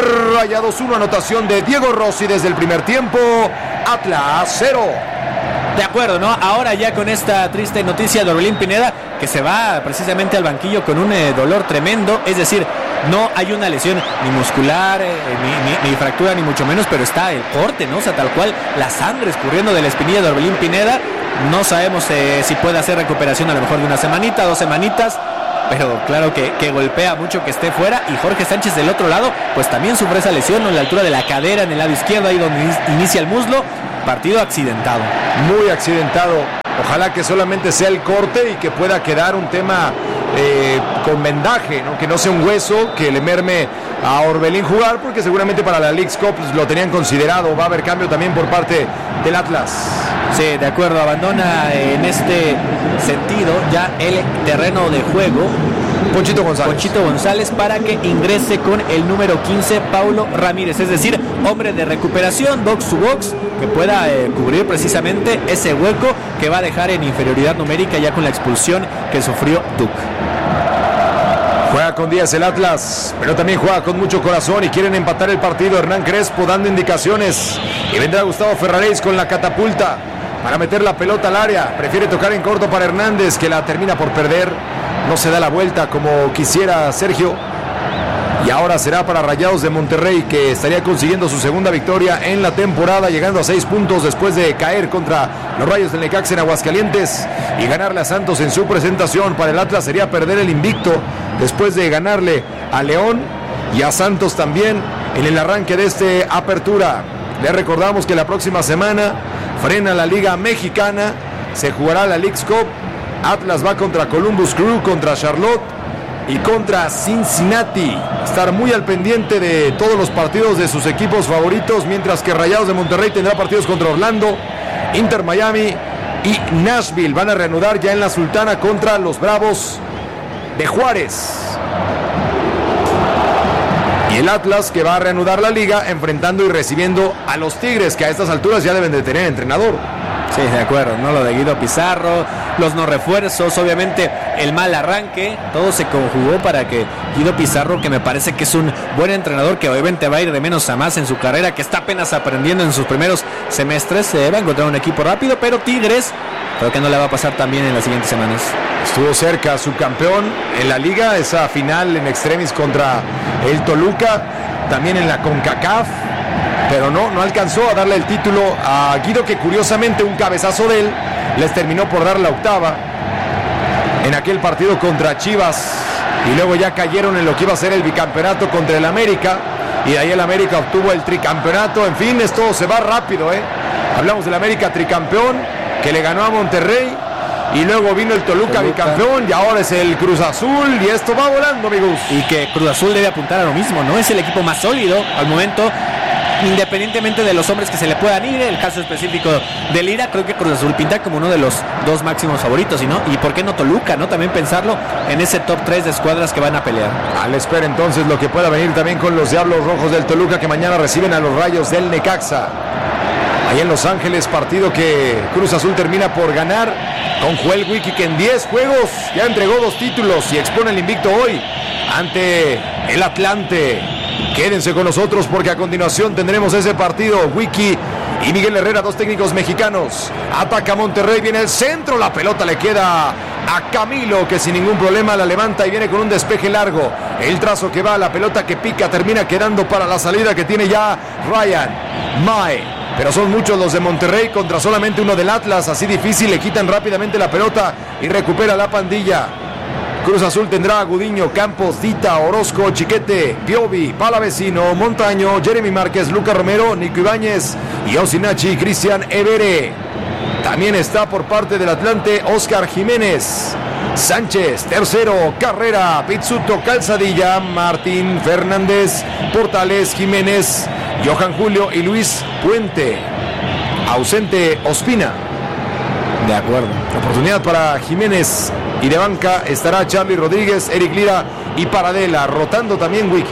Rayados uno, anotación de Diego Rossi desde el primer tiempo. Atlas cero. De acuerdo, ¿no? Ahora ya con esta triste noticia de Orbelín Pineda, que se va precisamente al banquillo con un eh, dolor tremendo, es decir, no hay una lesión ni muscular, eh, ni, ni, ni fractura, ni mucho menos, pero está el corte, ¿no? O sea, tal cual, la sangre escurriendo de la espinilla de Orbelín Pineda. No sabemos eh, si puede hacer recuperación a lo mejor de una semanita, dos semanitas, pero claro que, que golpea mucho que esté fuera. Y Jorge Sánchez del otro lado, pues también sufre esa lesión, ¿no? En la altura de la cadera, en el lado izquierdo, ahí donde inicia el muslo. Partido accidentado. Muy accidentado. Ojalá que solamente sea el corte y que pueda quedar un tema eh, con vendaje, ¿no? Que no sea un hueso que le merme a Orbelín jugar, porque seguramente para la Leagues Cup pues, lo tenían considerado. Va a haber cambio también por parte del Atlas. Sí, de acuerdo, abandona en este sentido ya el terreno de juego Ponchito González. Ponchito González para que ingrese con el número quince, Paulo Ramírez, es decir, hombre de recuperación, box to box, que pueda eh, cubrir precisamente ese hueco que va a dejar en inferioridad numérica ya con la expulsión que sufrió Duc. Juega con Díaz el Atlas, pero también juega con mucho corazón y quieren empatar el partido. Hernán Crespo dando indicaciones y vendrá Gustavo Ferraréis con la catapulta para meter la pelota al área. Prefiere tocar en corto para Hernández, que la termina por perder. No se da la vuelta como quisiera Sergio. Y ahora será para Rayados de Monterrey, que estaría consiguiendo su segunda victoria en la temporada, llegando a seis puntos después de caer contra los Rayos del Necaxa en Aguascalientes y ganarle a Santos en su presentación. Para el Atlas sería perder el invicto después de ganarle a León y a Santos también en el arranque de este apertura. Les recordamos que la próxima semana frena la Liga Mexicana, se jugará la Leagues Cup. Atlas va contra Columbus Crew, contra Charlotte y contra Cincinnati. Estar muy al pendiente de todos los partidos de sus equipos favoritos, mientras que Rayados de Monterrey tendrá partidos contra Orlando, Inter Miami y Nashville. Van a reanudar ya en la Sultana contra los Bravos de Juárez. Y el Atlas, que va a reanudar la liga enfrentando y recibiendo a los Tigres, que a estas alturas ya deben de tener entrenador. Sí, de acuerdo, ¿no? Lo de Guido Pizarro, los no refuerzos, obviamente el mal arranque, todo se conjugó para que Guido Pizarro, que me parece que es un buen entrenador, que obviamente va a ir de menos a más en su carrera, que está apenas aprendiendo en sus primeros semestres, se va a encontrar un equipo rápido, pero Tigres creo que no le va a pasar tan bien en las siguientes semanas. Estuvo cerca subcampeón en la liga, esa final en extremis contra el Toluca, también en la CONCACAF, pero no, no alcanzó a darle el título a Guido, que curiosamente un cabezazo de él les terminó por dar la octava en aquel partido contra Chivas, y luego ya cayeron en lo que iba a ser el bicampeonato contra el América, y de ahí el América obtuvo el tricampeonato. En fin, esto se va rápido, ¿eh? Hablamos del América tricampeón, que le ganó a Monterrey, y luego vino el Toluca, Toluca bicampeón, y ahora es el Cruz Azul, y esto va volando, amigos. Y que Cruz Azul debe apuntar a lo mismo, ¿no? Es el equipo más sólido al momento, independientemente de los hombres que se le puedan ir. El caso específico de Lira, creo que Cruz Azul pinta como uno de los dos máximos favoritos, ¿y no? Y por qué no Toluca, ¿no? También pensarlo en ese top tres de escuadras que van a pelear. Al espera entonces lo que pueda venir también con los Diablos Rojos del Toluca, que mañana reciben a los Rayos del Necaxa ahí en Los Ángeles, partido que Cruz Azul termina por ganar con Joel Wiki, que en diez juegos ya entregó dos títulos y expone el invicto hoy ante el Atlante. Quédense con nosotros porque a continuación tendremos ese partido. Wiki y Miguel Herrera, dos técnicos mexicanos. Ataca Monterrey, viene el centro, la pelota le queda a Camilo, que sin ningún problema la levanta y viene con un despeje largo. El trazo que va, la pelota que pica, termina quedando para la salida que tiene ya Ryan Mae. Pero son muchos los de Monterrey contra solamente uno del Atlas, así difícil, le quitan rápidamente la pelota y recupera la pandilla. Cruz Azul tendrá a Gudiño, Campos, Dita, Orozco, Chiquete, Piovi, Palavecino, Montaño, Jeremy Márquez, Luca Romero, Nico Ibáñez y Osinachi, Cristian Evere. También está por parte del Atlante Oscar Jiménez, Sánchez, tercero, Carrera, Pizzuto, Calzadilla, Martín Fernández, Portales, Jiménez, Johan Julio y Luis Puente. Ausente Ospina. De acuerdo. Oportunidad para Jiménez y de banca estará Charly Rodríguez, Eric Lira y Paradela, rotando también Wiki.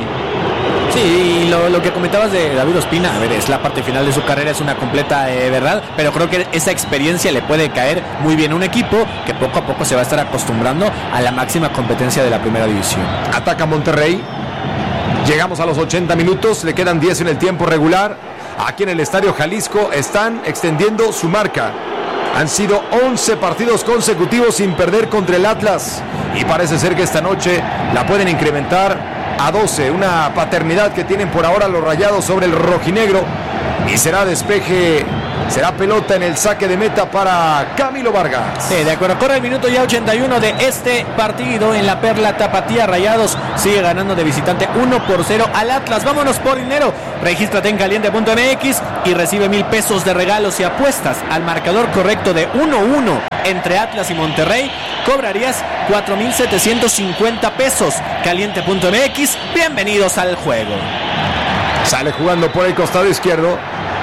Sí, y lo, lo que comentabas de David Ospina, a ver, es la parte final de su carrera, es una completa eh, verdad, pero creo que esa experiencia le puede caer muy bien a un equipo que poco a poco se va a estar acostumbrando a la máxima competencia de la primera división. Ataca Monterrey, llegamos a los ochenta minutos, le quedan diez en el tiempo regular. Aquí en el Estadio Jalisco están extendiendo su marca. Han sido once partidos consecutivos sin perder contra el Atlas y parece ser que esta noche la pueden incrementar a doce. Una paternidad que tienen por ahora los Rayados sobre el rojinegro y será despeje. Será pelota en el saque de meta para Camilo Vargas. Sí, de acuerdo. Corre el minuto ya ochenta y uno de este partido en la Perla Tapatía. Rayados sigue ganando de visitante uno por cero al Atlas. Vámonos por dinero. Regístrate en caliente punto m x y recibe mil pesos de regalos y apuestas al marcador correcto de uno uno entre Atlas y Monterrey. Cobrarías cuatro mil setecientos cincuenta pesos. caliente punto m x. Bienvenidos al juego. Sale jugando por el costado izquierdo.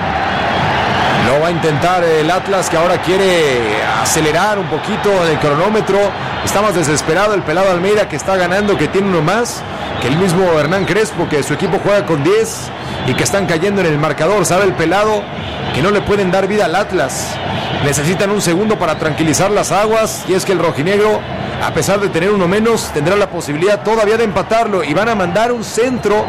Lo va a intentar el Atlas, que ahora quiere acelerar un poquito el cronómetro. Está más desesperado el pelado Almeida, que está ganando, que tiene uno más que el mismo Hernán Crespo, que su equipo juega con diez y que están cayendo en el marcador. Sabe el pelado que no le pueden dar vida al Atlas. Necesitan un segundo para tranquilizar las aguas, y es que el rojinegro, a pesar de tener uno menos, tendrá la posibilidad todavía de empatarlo, y van a mandar un centro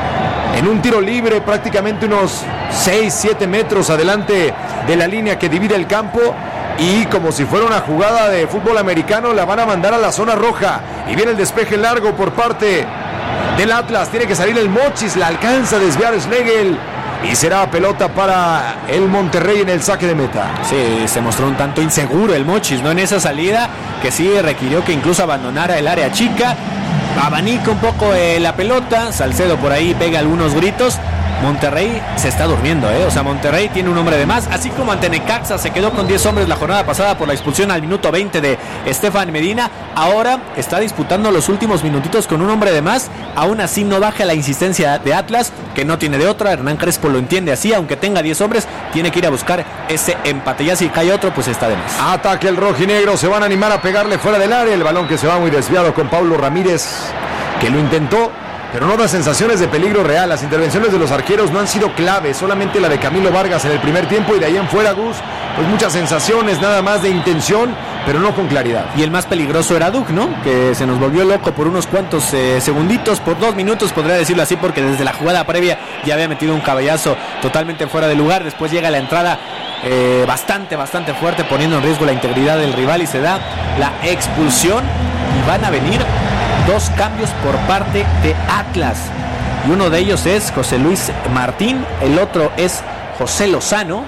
en un tiro libre prácticamente unos seis, siete metros adelante de la línea que divide el campo, y como si fuera una jugada de fútbol americano la van a mandar a la zona roja, y viene el despeje largo por parte del Atlas. Tiene que salir el Mochis, la alcanza a desviar Schlegel y será pelota para el Monterrey en el saque de meta. Sí, se mostró un tanto inseguro el Mochis, ¿no? En esa salida, que sí requirió que incluso abandonara el área chica. Abanica un poco eh, la pelota. Salcedo por ahí pega algunos gritos. Monterrey se está durmiendo, ¿eh? O sea, Monterrey tiene un hombre de más. Así como ante Necaxa se quedó con diez hombres la jornada pasada por la expulsión al minuto veinte de Estefan Medina, ahora está disputando los últimos minutitos con un hombre de más. Aún así no baja la insistencia de Atlas, que no tiene de otra. Hernán Crespo lo entiende así, aunque tenga diez hombres, tiene que ir a buscar ese empate. Ya si cae otro, pues está de más. Ataque el rojinegro, se van a animar a pegarle fuera del área. El balón que se va muy desviado con Pablo Ramírez, que lo intentó, pero no da sensaciones de peligro real. Las intervenciones de los arqueros no han sido clave, solamente la de Camilo Vargas en el primer tiempo, y de ahí en fuera, Gus, pues muchas sensaciones nada más de intención, pero no con claridad. Y el más peligroso era Duc, ¿no? Que se nos volvió loco por unos cuantos eh, segunditos, por dos minutos podría decirlo así, porque desde la jugada previa ya había metido un cabellazo totalmente fuera de lugar. Después llega la entrada eh, bastante, bastante fuerte, poniendo en riesgo la integridad del rival, y se da la expulsión, y van a venir dos cambios por parte de Atlas, y uno de ellos es José Luis Martín, el otro es José Lozano.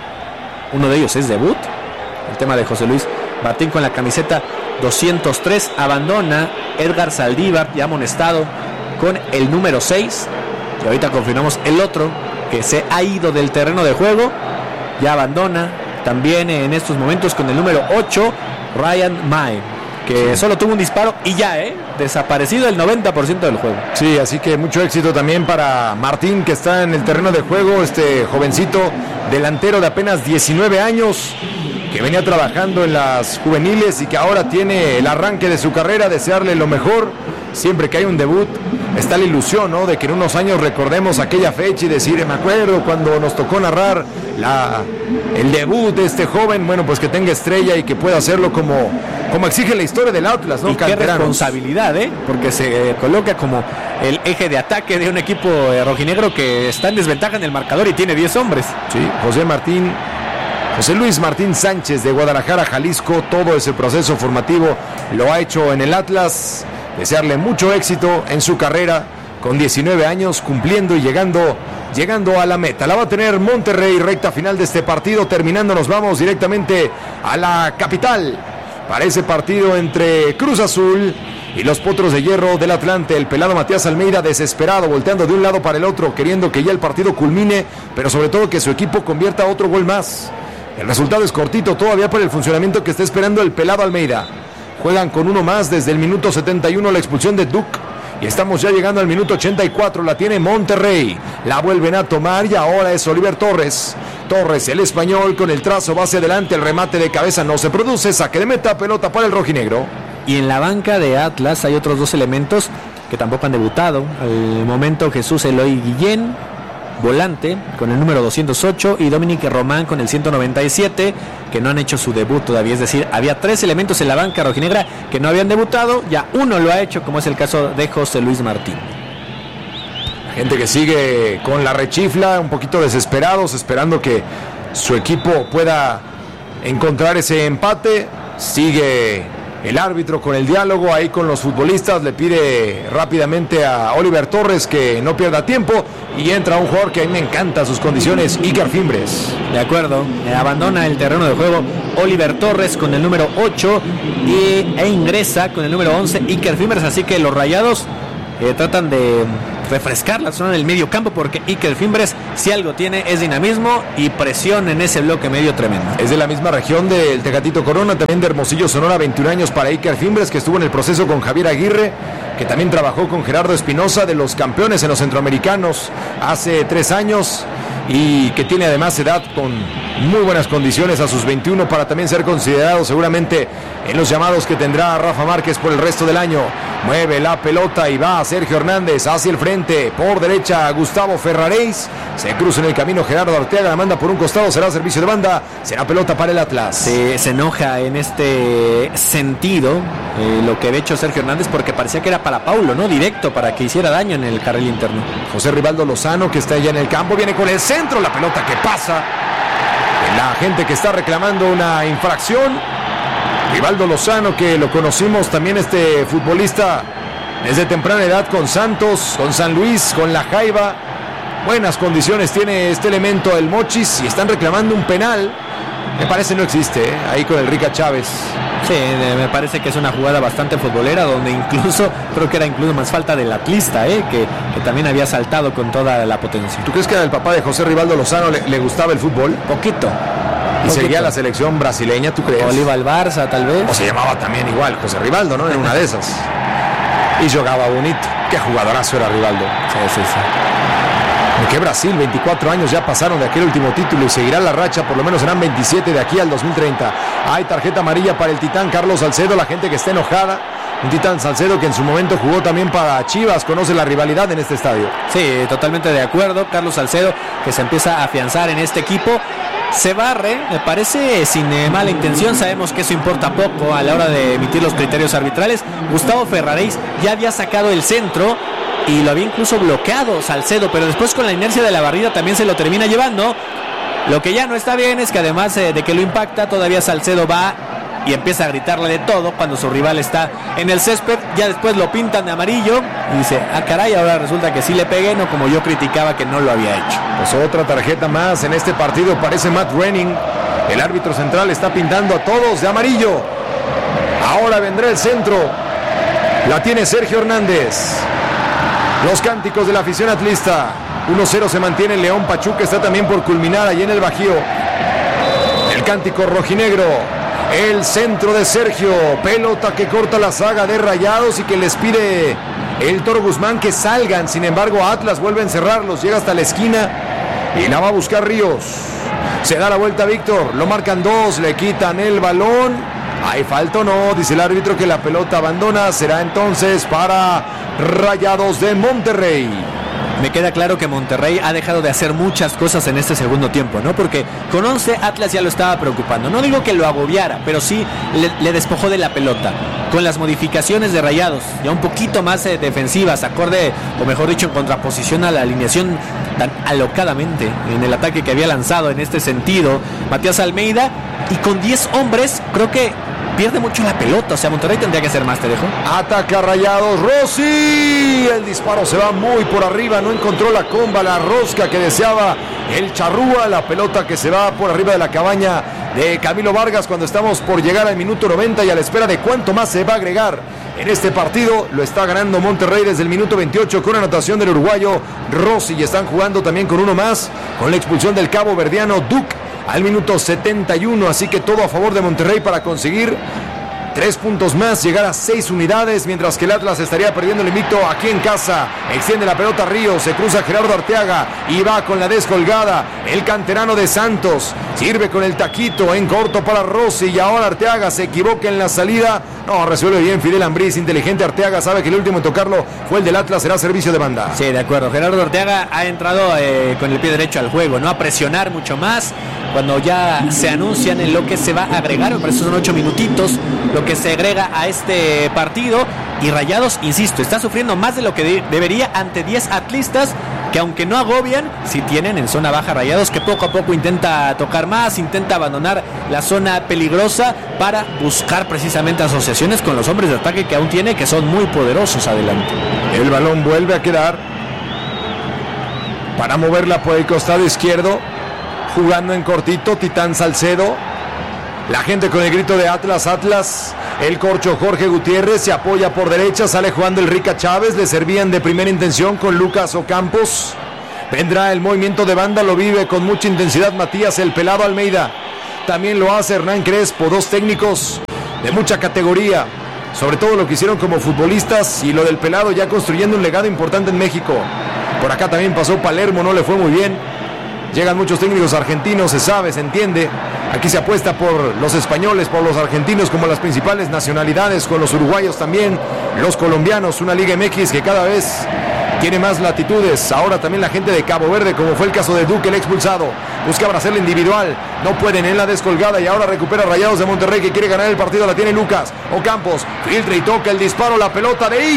Uno de ellos es debut, el tema de José Luis Martín con la camiseta doscientos tres. Abandona Edgar Saldívar, ya amonestado, con el número seis, y ahorita confirmamos el otro que se ha ido del terreno de juego. Ya abandona también en estos momentos con el número ocho, Ryan May, que sí, solo tuvo un disparo y ya, ¿eh? Desaparecido el noventa por ciento del juego. Sí, así que mucho éxito también para Martín, que está en el terreno de juego, este jovencito delantero de apenas diecinueve años, que venía trabajando en las juveniles y que ahora tiene el arranque de su carrera. Desearle lo mejor. Siempre que hay un debut está la ilusión, ¿no?, de que en unos años recordemos aquella fecha y decir, me acuerdo cuando nos tocó narrar la, el debut de este joven. Bueno, pues que tenga estrella y que pueda hacerlo como, como exige la historia del Atlas, ¿no? Y qué responsabilidad, ¿eh? Porque se eh, coloca como el eje de ataque de un equipo eh, rojinegro que está en desventaja en el marcador y tiene diez hombres. Sí, José Martín, José Luis Martín Sánchez, de Guadalajara, Jalisco. Todo ese proceso formativo lo ha hecho en el Atlas. Desearle mucho éxito en su carrera, con diecinueve años, cumpliendo y llegando, llegando a la meta. La va a tener Monterrey, recta final de este partido. Terminando, nos vamos directamente a la capital para ese partido entre Cruz Azul y los Potros de Hierro del Atlante. El pelado Matías Almeida, desesperado, volteando de un lado para el otro, queriendo que ya el partido culmine, pero sobre todo que su equipo convierta otro gol más. El resultado es cortito todavía por el funcionamiento que está esperando el pelado Almeida. Juegan con uno más desde el minuto setenta y uno, la expulsión de Duc, y estamos ya llegando al minuto ochenta y cuatro. La tiene Monterrey, la vuelven a tomar, y ahora es Oliver Torres. Torres, el español, con el trazo, va hacia adelante, el remate de cabeza no se produce, saque de meta, pelota para el rojinegro. Y en la banca de Atlas hay otros dos elementos que tampoco han debutado. Al momento, Jesús Eloy Guillén, volante, con el número doscientos ocho, y Dominique Román con el ciento noventa y siete, que no han hecho su debut todavía. Es decir, había tres elementos en la banca rojinegra que no habían debutado, ya uno lo ha hecho, como es el caso de José Luis Martín. Gente que sigue con la rechifla, un poquito desesperados, esperando que su equipo pueda encontrar ese empate. Sigue el árbitro con el diálogo ahí con los futbolistas, le pide rápidamente a Oliver Torres que no pierda tiempo y entra un jugador que a mí me encanta sus condiciones, Iker Fimbres. De acuerdo, eh, abandona el terreno de juego Oliver Torres con el número ocho y, e ingresa con el número once Iker Fimbres, así que los Rayados eh, tratan de refrescar la zona del medio campo porque Iker Fimbres, si algo tiene, es dinamismo y presión en ese bloque medio tremendo. Es de la misma región del Tecatito Corona, también de Hermosillo, Sonora, veintiún años para Iker Fimbres, que estuvo en el proceso con Javier Aguirre, que también trabajó con Gerardo Espinosa, de los campeones en los centroamericanos hace tres años, y que tiene además edad con muy buenas condiciones a sus veintiuno para también ser considerado seguramente en los llamados que tendrá Rafa Márquez por el resto del año. Mueve la pelota y va a Sergio Hernández hacia el frente, por derecha Gustavo Ferraréis, se cruza en el camino Gerardo Arteaga, la manda por un costado, será servicio de banda, será pelota para el Atlas. Se, se enoja en este sentido eh, lo que había hecho Sergio Hernández, porque parecía que era para Paulo, ¿no? Directo, para que hiciera daño en el carril interno. José Rivaldo Lozano, que está allá en el campo, viene con el centro, la pelota que pasa, la gente que está reclamando una infracción. Rivaldo Lozano, que lo conocimos también, este futbolista desde temprana edad con Santos, con San Luis, con la Jaiba. Buenas condiciones tiene este elemento, el Mochis, y están reclamando un penal. Me parece no existe, ¿eh? Ahí con el Rica Chávez. Sí, me parece que es una jugada bastante futbolera, donde incluso, creo que era incluso más falta del atlista, ¿eh? que, que también había saltado con toda la potencia. ¿Tú crees que al papá de José Rivaldo Lozano le, le gustaba el fútbol? Poquito. Y seguía la selección brasileña, ¿tú crees? O le iba al Barça, tal vez. O se llamaba también igual José Rivaldo, ¿no? En una de esas. Y jugaba bonito. Qué jugadorazo era Rivaldo. Sí, sí, sí. Que Brasil, veinticuatro años ya pasaron de aquel último título y seguirá la racha, por lo menos serán veintisiete de aquí al dos mil treinta. Hay tarjeta amarilla para el Titán Carlos Salcedo, la gente que está enojada. Un Titán Salcedo que en su momento jugó también para Chivas, conoce la rivalidad en este estadio. Sí, totalmente de acuerdo. Carlos Salcedo, que se empieza a afianzar en este equipo. Se barre, me parece, sin eh, mala intención. Sabemos que eso importa poco a la hora de emitir los criterios arbitrales. Gustavo Ferraréis ya había sacado el centro y lo había incluso bloqueado Salcedo, pero después con la inercia de la barrida también se lo termina llevando. Lo que ya no está bien es que además eh, de que lo impacta, todavía Salcedo va y empieza a gritarle de todo cuando su rival está en el césped. Ya después lo pintan de amarillo y dice, ah caray, ahora resulta que sí le pegué, no como yo criticaba que no lo había hecho. Pues otra tarjeta más en este partido, parece Matt Renning. El árbitro central está pintando a todos de amarillo. Ahora vendrá el centro, la tiene Sergio Hernández. Los cánticos de la afición atlista. uno cero se mantiene el León. Pachuca está también por culminar allí en el Bajío. El cántico rojinegro. El centro de Sergio. Pelota que corta la saga de Rayados y que les pide el Toro Guzmán que salgan. Sin embargo, Atlas vuelve a encerrarlos. Llega hasta la esquina y la va a buscar Ríos. Se da la vuelta Víctor. Lo marcan dos. Le quitan el balón. ¿Hay falta o no? Dice el árbitro que la pelota abandona. Será entonces para Rayados de Monterrey. Me queda claro que Monterrey ha dejado de hacer muchas cosas en este segundo tiempo, ¿no? Porque con once Atlas ya lo estaba preocupando. No digo que lo agobiara, pero sí le, le despojó de la pelota. Con las modificaciones de Rayados, ya un poquito más eh, defensivas, acorde, o mejor dicho, en contraposición a la alineación tan alocadamente en el ataque que había lanzado en este sentido Matías Almeida. Y con diez hombres, creo que pierde mucho la pelota. O sea, Monterrey tendría que hacer más, te dejo. Ataca Rayados, Rossi. El disparo se va muy por arriba. No encontró la comba, la rosca que deseaba el Charrúa. La pelota que se va por arriba de la cabaña de Camilo Vargas cuando estamos por llegar al minuto noventa y a la espera de cuánto más se va a agregar en este partido. Lo está ganando Monterrey desde el minuto veintiocho con anotación del uruguayo Rossi. Y están jugando también con uno más, con la expulsión del cabo verdiano Duque al minuto setenta y uno, así que todo a favor de Monterrey para conseguir tres puntos más, llegar a seis unidades, mientras que el Atlas estaría perdiendo el invicto aquí en casa. Extiende la pelota Ríos, se cruza Gerardo Arteaga y va con la descolgada. El canterano de Santos sirve con el taquito en corto para Rossi y ahora Arteaga se equivoca en la salida. No, resuelve bien Fidel Ambriz, inteligente Arteaga, sabe que el último en tocarlo fue el del Atlas, será servicio de banda. Sí, de acuerdo, Gerardo Arteaga ha entrado eh, con el pie derecho al juego, no a presionar mucho más, cuando ya se anuncian en lo que se va a agregar, me parece son ocho minutitos, lo que se agrega a este partido, y Rayados, insisto, está sufriendo más de lo que de- debería ante diez atlistas, que aunque no agobian, sí tienen en zona baja Rayados, que poco a poco intenta tocar más, intenta abandonar la zona peligrosa para buscar precisamente asociaciones con los hombres de ataque que aún tiene, que son muy poderosos adelante. El balón vuelve a quedar para moverla por el costado izquierdo, jugando en cortito Titán Salcedo. La gente con el grito de Atlas, Atlas. El corcho Jorge Gutiérrez se apoya por derecha, sale jugando el Rica Chávez, le servían de primera intención con Lucas Ocampos. Vendrá el movimiento de banda, lo vive con mucha intensidad Matías el Pelado Almeida. También lo hace Hernán Crespo, dos técnicos de mucha categoría, sobre todo lo que hicieron como futbolistas, y lo del Pelado ya construyendo un legado importante en México. Por acá también pasó Palermo, no le fue muy bien. Llegan muchos técnicos argentinos, se sabe, se entiende. Aquí se apuesta por los españoles, por los argentinos como las principales nacionalidades, con los uruguayos también, los colombianos, una Liga M X que cada vez tiene más latitudes. Ahora también la gente de Cabo Verde, como fue el caso de Duque, el expulsado. Buscaban hacerla individual, no pueden en la descolgada y ahora recupera Rayados de Monterrey que quiere ganar el partido. La tiene Lucas Ocampos, filtra y toca el disparo, la pelota de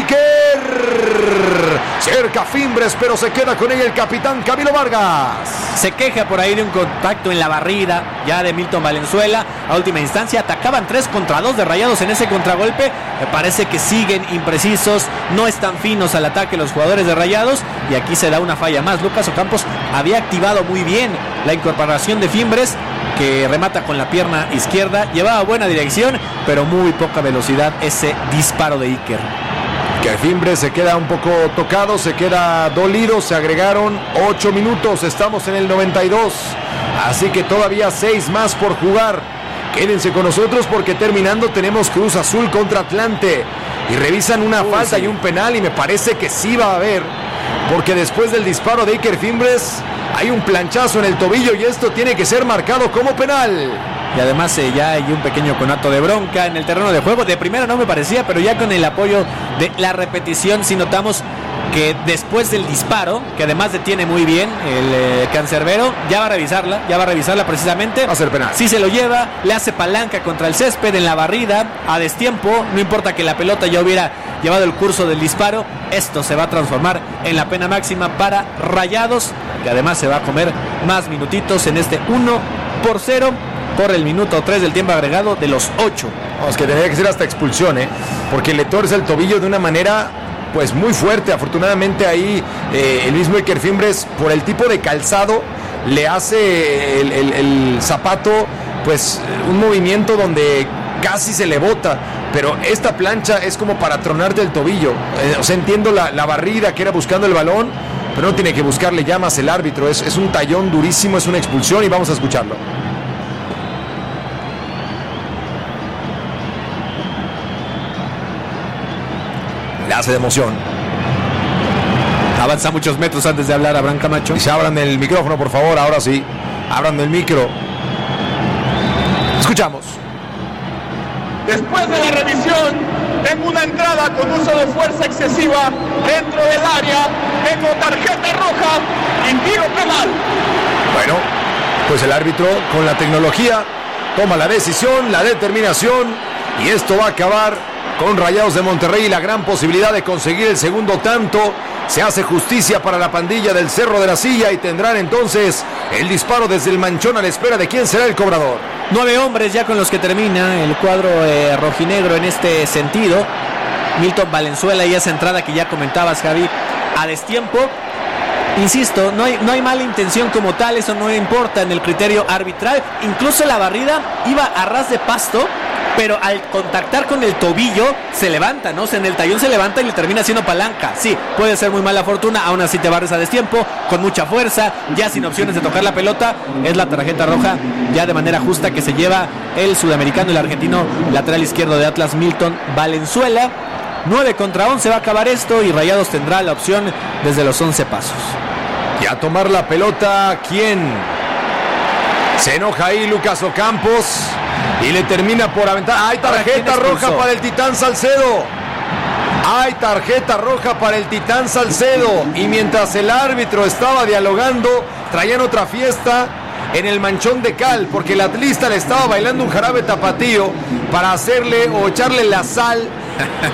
Iker. Cerca Fimbres, pero se queda con ella el capitán Camilo Vargas. Se queja por ahí de un contacto en la barrida ya de Milton Valenzuela. A última instancia atacaban tres contra dos de Rayados en ese contragolpe. Me parece que siguen imprecisos, no están finos al ataque los jugadores de Rayados, y aquí se da una falla más. Lucas Ocampos había activado muy bien la incorporación de Fimbres, que remata con la pierna izquierda, llevaba buena dirección, pero muy poca velocidad ese disparo de Iker. Que Fimbres se queda un poco tocado, se queda dolido, se agregaron ocho minutos, estamos en el noventa y dos, así que todavía seis más por jugar. Quédense con nosotros porque terminando tenemos Cruz Azul contra Atlante y revisan una Uy, falta sí. y un penal, y me parece que sí va a haber, porque después del disparo de Iker Fimbres hay un planchazo en el tobillo y esto tiene que ser marcado como penal. Y además eh, ya hay un pequeño conato de bronca en el terreno de juego. De primera no me parecía, pero ya con el apoyo de la repetición sí notamos que después del disparo, que además detiene muy bien el eh, cancerbero, ya va a revisarla, ya va a revisarla precisamente. Va a ser penal. Sí se lo lleva, le hace palanca contra el césped en la barrida, a destiempo, no importa que la pelota ya hubiera llevado el curso del disparo, esto se va a transformar en la pena máxima para Rayados, que además se va a comer más minutitos en este uno por cero. Por el minuto tres del tiempo agregado de los ocho. Vamos, que tendría que ser hasta expulsión, ¿eh? Porque le torce el tobillo de una manera pues muy fuerte. Afortunadamente ahí eh, el mismo Iker Fimbres, por el tipo de calzado, le hace el, el, el zapato pues un movimiento donde casi se le bota. Pero esta plancha es como para tronarte el tobillo. Eh, o sea, entiendo la, la barrida que era buscando el balón, pero no tiene que buscarle llamas el árbitro. Es, es un tallón durísimo, es una expulsión y vamos a escucharlo. Le hace de emoción. Avanza muchos metros antes de hablar Abraham Camacho. Y se abran el micrófono, por favor, ahora sí. Abran el micro. Escuchamos. Después de la revisión, tengo una entrada con uso de fuerza excesiva dentro del área. Tengo tarjeta roja y tiro penal. Bueno, pues el árbitro con la tecnología toma la decisión, la determinación, y esto va a acabar con Rayados de Monterrey y la gran posibilidad de conseguir el segundo tanto. Se hace justicia para la pandilla del Cerro de la Silla y tendrán entonces el disparo desde el manchón a la espera de quién será el cobrador. Nueve hombres ya con los que termina el cuadro eh, rojinegro en este sentido. Milton Valenzuela y esa entrada que ya comentabas, Javi, a destiempo. Insisto, no hay, no hay mala intención como tal, eso no importa en el criterio arbitral. Incluso la barrida iba a ras de pasto, pero al contactar con el tobillo se levanta, ¿no? O sea, en el tallón se levanta y le termina haciendo palanca. Sí, puede ser muy mala fortuna, aún así te barres a destiempo, con mucha fuerza, ya sin opciones de tocar la pelota. Es la tarjeta roja ya de manera justa que se lleva el sudamericano y el argentino lateral izquierdo de Atlas, Milton Valenzuela. nueve contra once va a acabar esto y Rayados tendrá la opción desde los once pasos. Y a tomar la pelota, ¿quién? Se enoja ahí Lucas Ocampos y le termina por aventar. ¡Hay tarjeta roja para el Titán Salcedo! ¡Hay tarjeta roja para el Titán Salcedo! Y mientras el árbitro estaba dialogando, traían otra fiesta en el manchón de cal, porque el atlista le estaba bailando un jarabe tapatío para hacerle o echarle la sal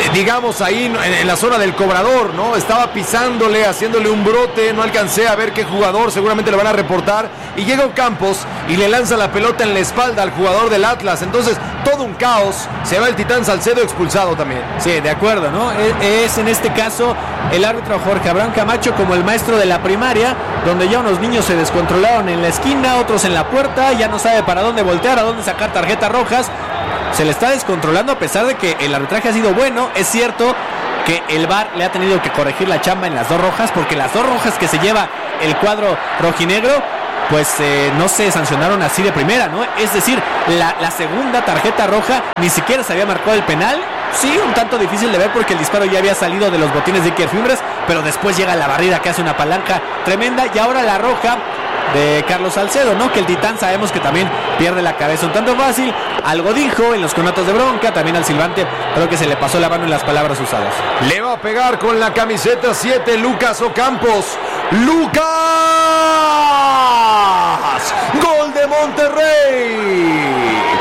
digamos ahí en, en la zona del cobrador, ¿no? Estaba pisándole, haciéndole un brote, no alcancé a ver qué jugador, seguramente le van a reportar, y llega Ocampos y le lanza la pelota en la espalda al jugador del Atlas. Entonces, todo un caos, se va el Titán Salcedo expulsado también. Sí, de acuerdo, ¿no? Es, es en este caso el árbitro Jorge Abraham Camacho como el maestro de la primaria, donde ya unos niños se descontrolaron en la esquina, otros en la puerta, ya no sabe para dónde voltear, a dónde sacar tarjetas rojas. Se le está descontrolando a pesar de que el arbitraje ha sido bueno. Es cierto que el V A R le ha tenido que corregir la chamba en las dos rojas, porque las dos rojas que se lleva el cuadro rojinegro, pues eh, no se sancionaron así de primera, ¿no? Es decir, la, la segunda tarjeta roja ni siquiera se había marcado el penal. Sí, un tanto difícil de ver porque el disparo ya había salido de los botines de Iker Fimbres, pero después llega la barrida que hace una palanca tremenda, y ahora la roja de Carlos Salcedo, ¿no? Que el Titán sabemos que también pierde la cabeza un tanto fácil. Algo dijo en los conatos de bronca, también al silbante creo que se le pasó la mano en las palabras usadas. Le va a pegar con la camiseta siete Lucas Ocampos. ¡Lucas! ¡Gol de Monterrey!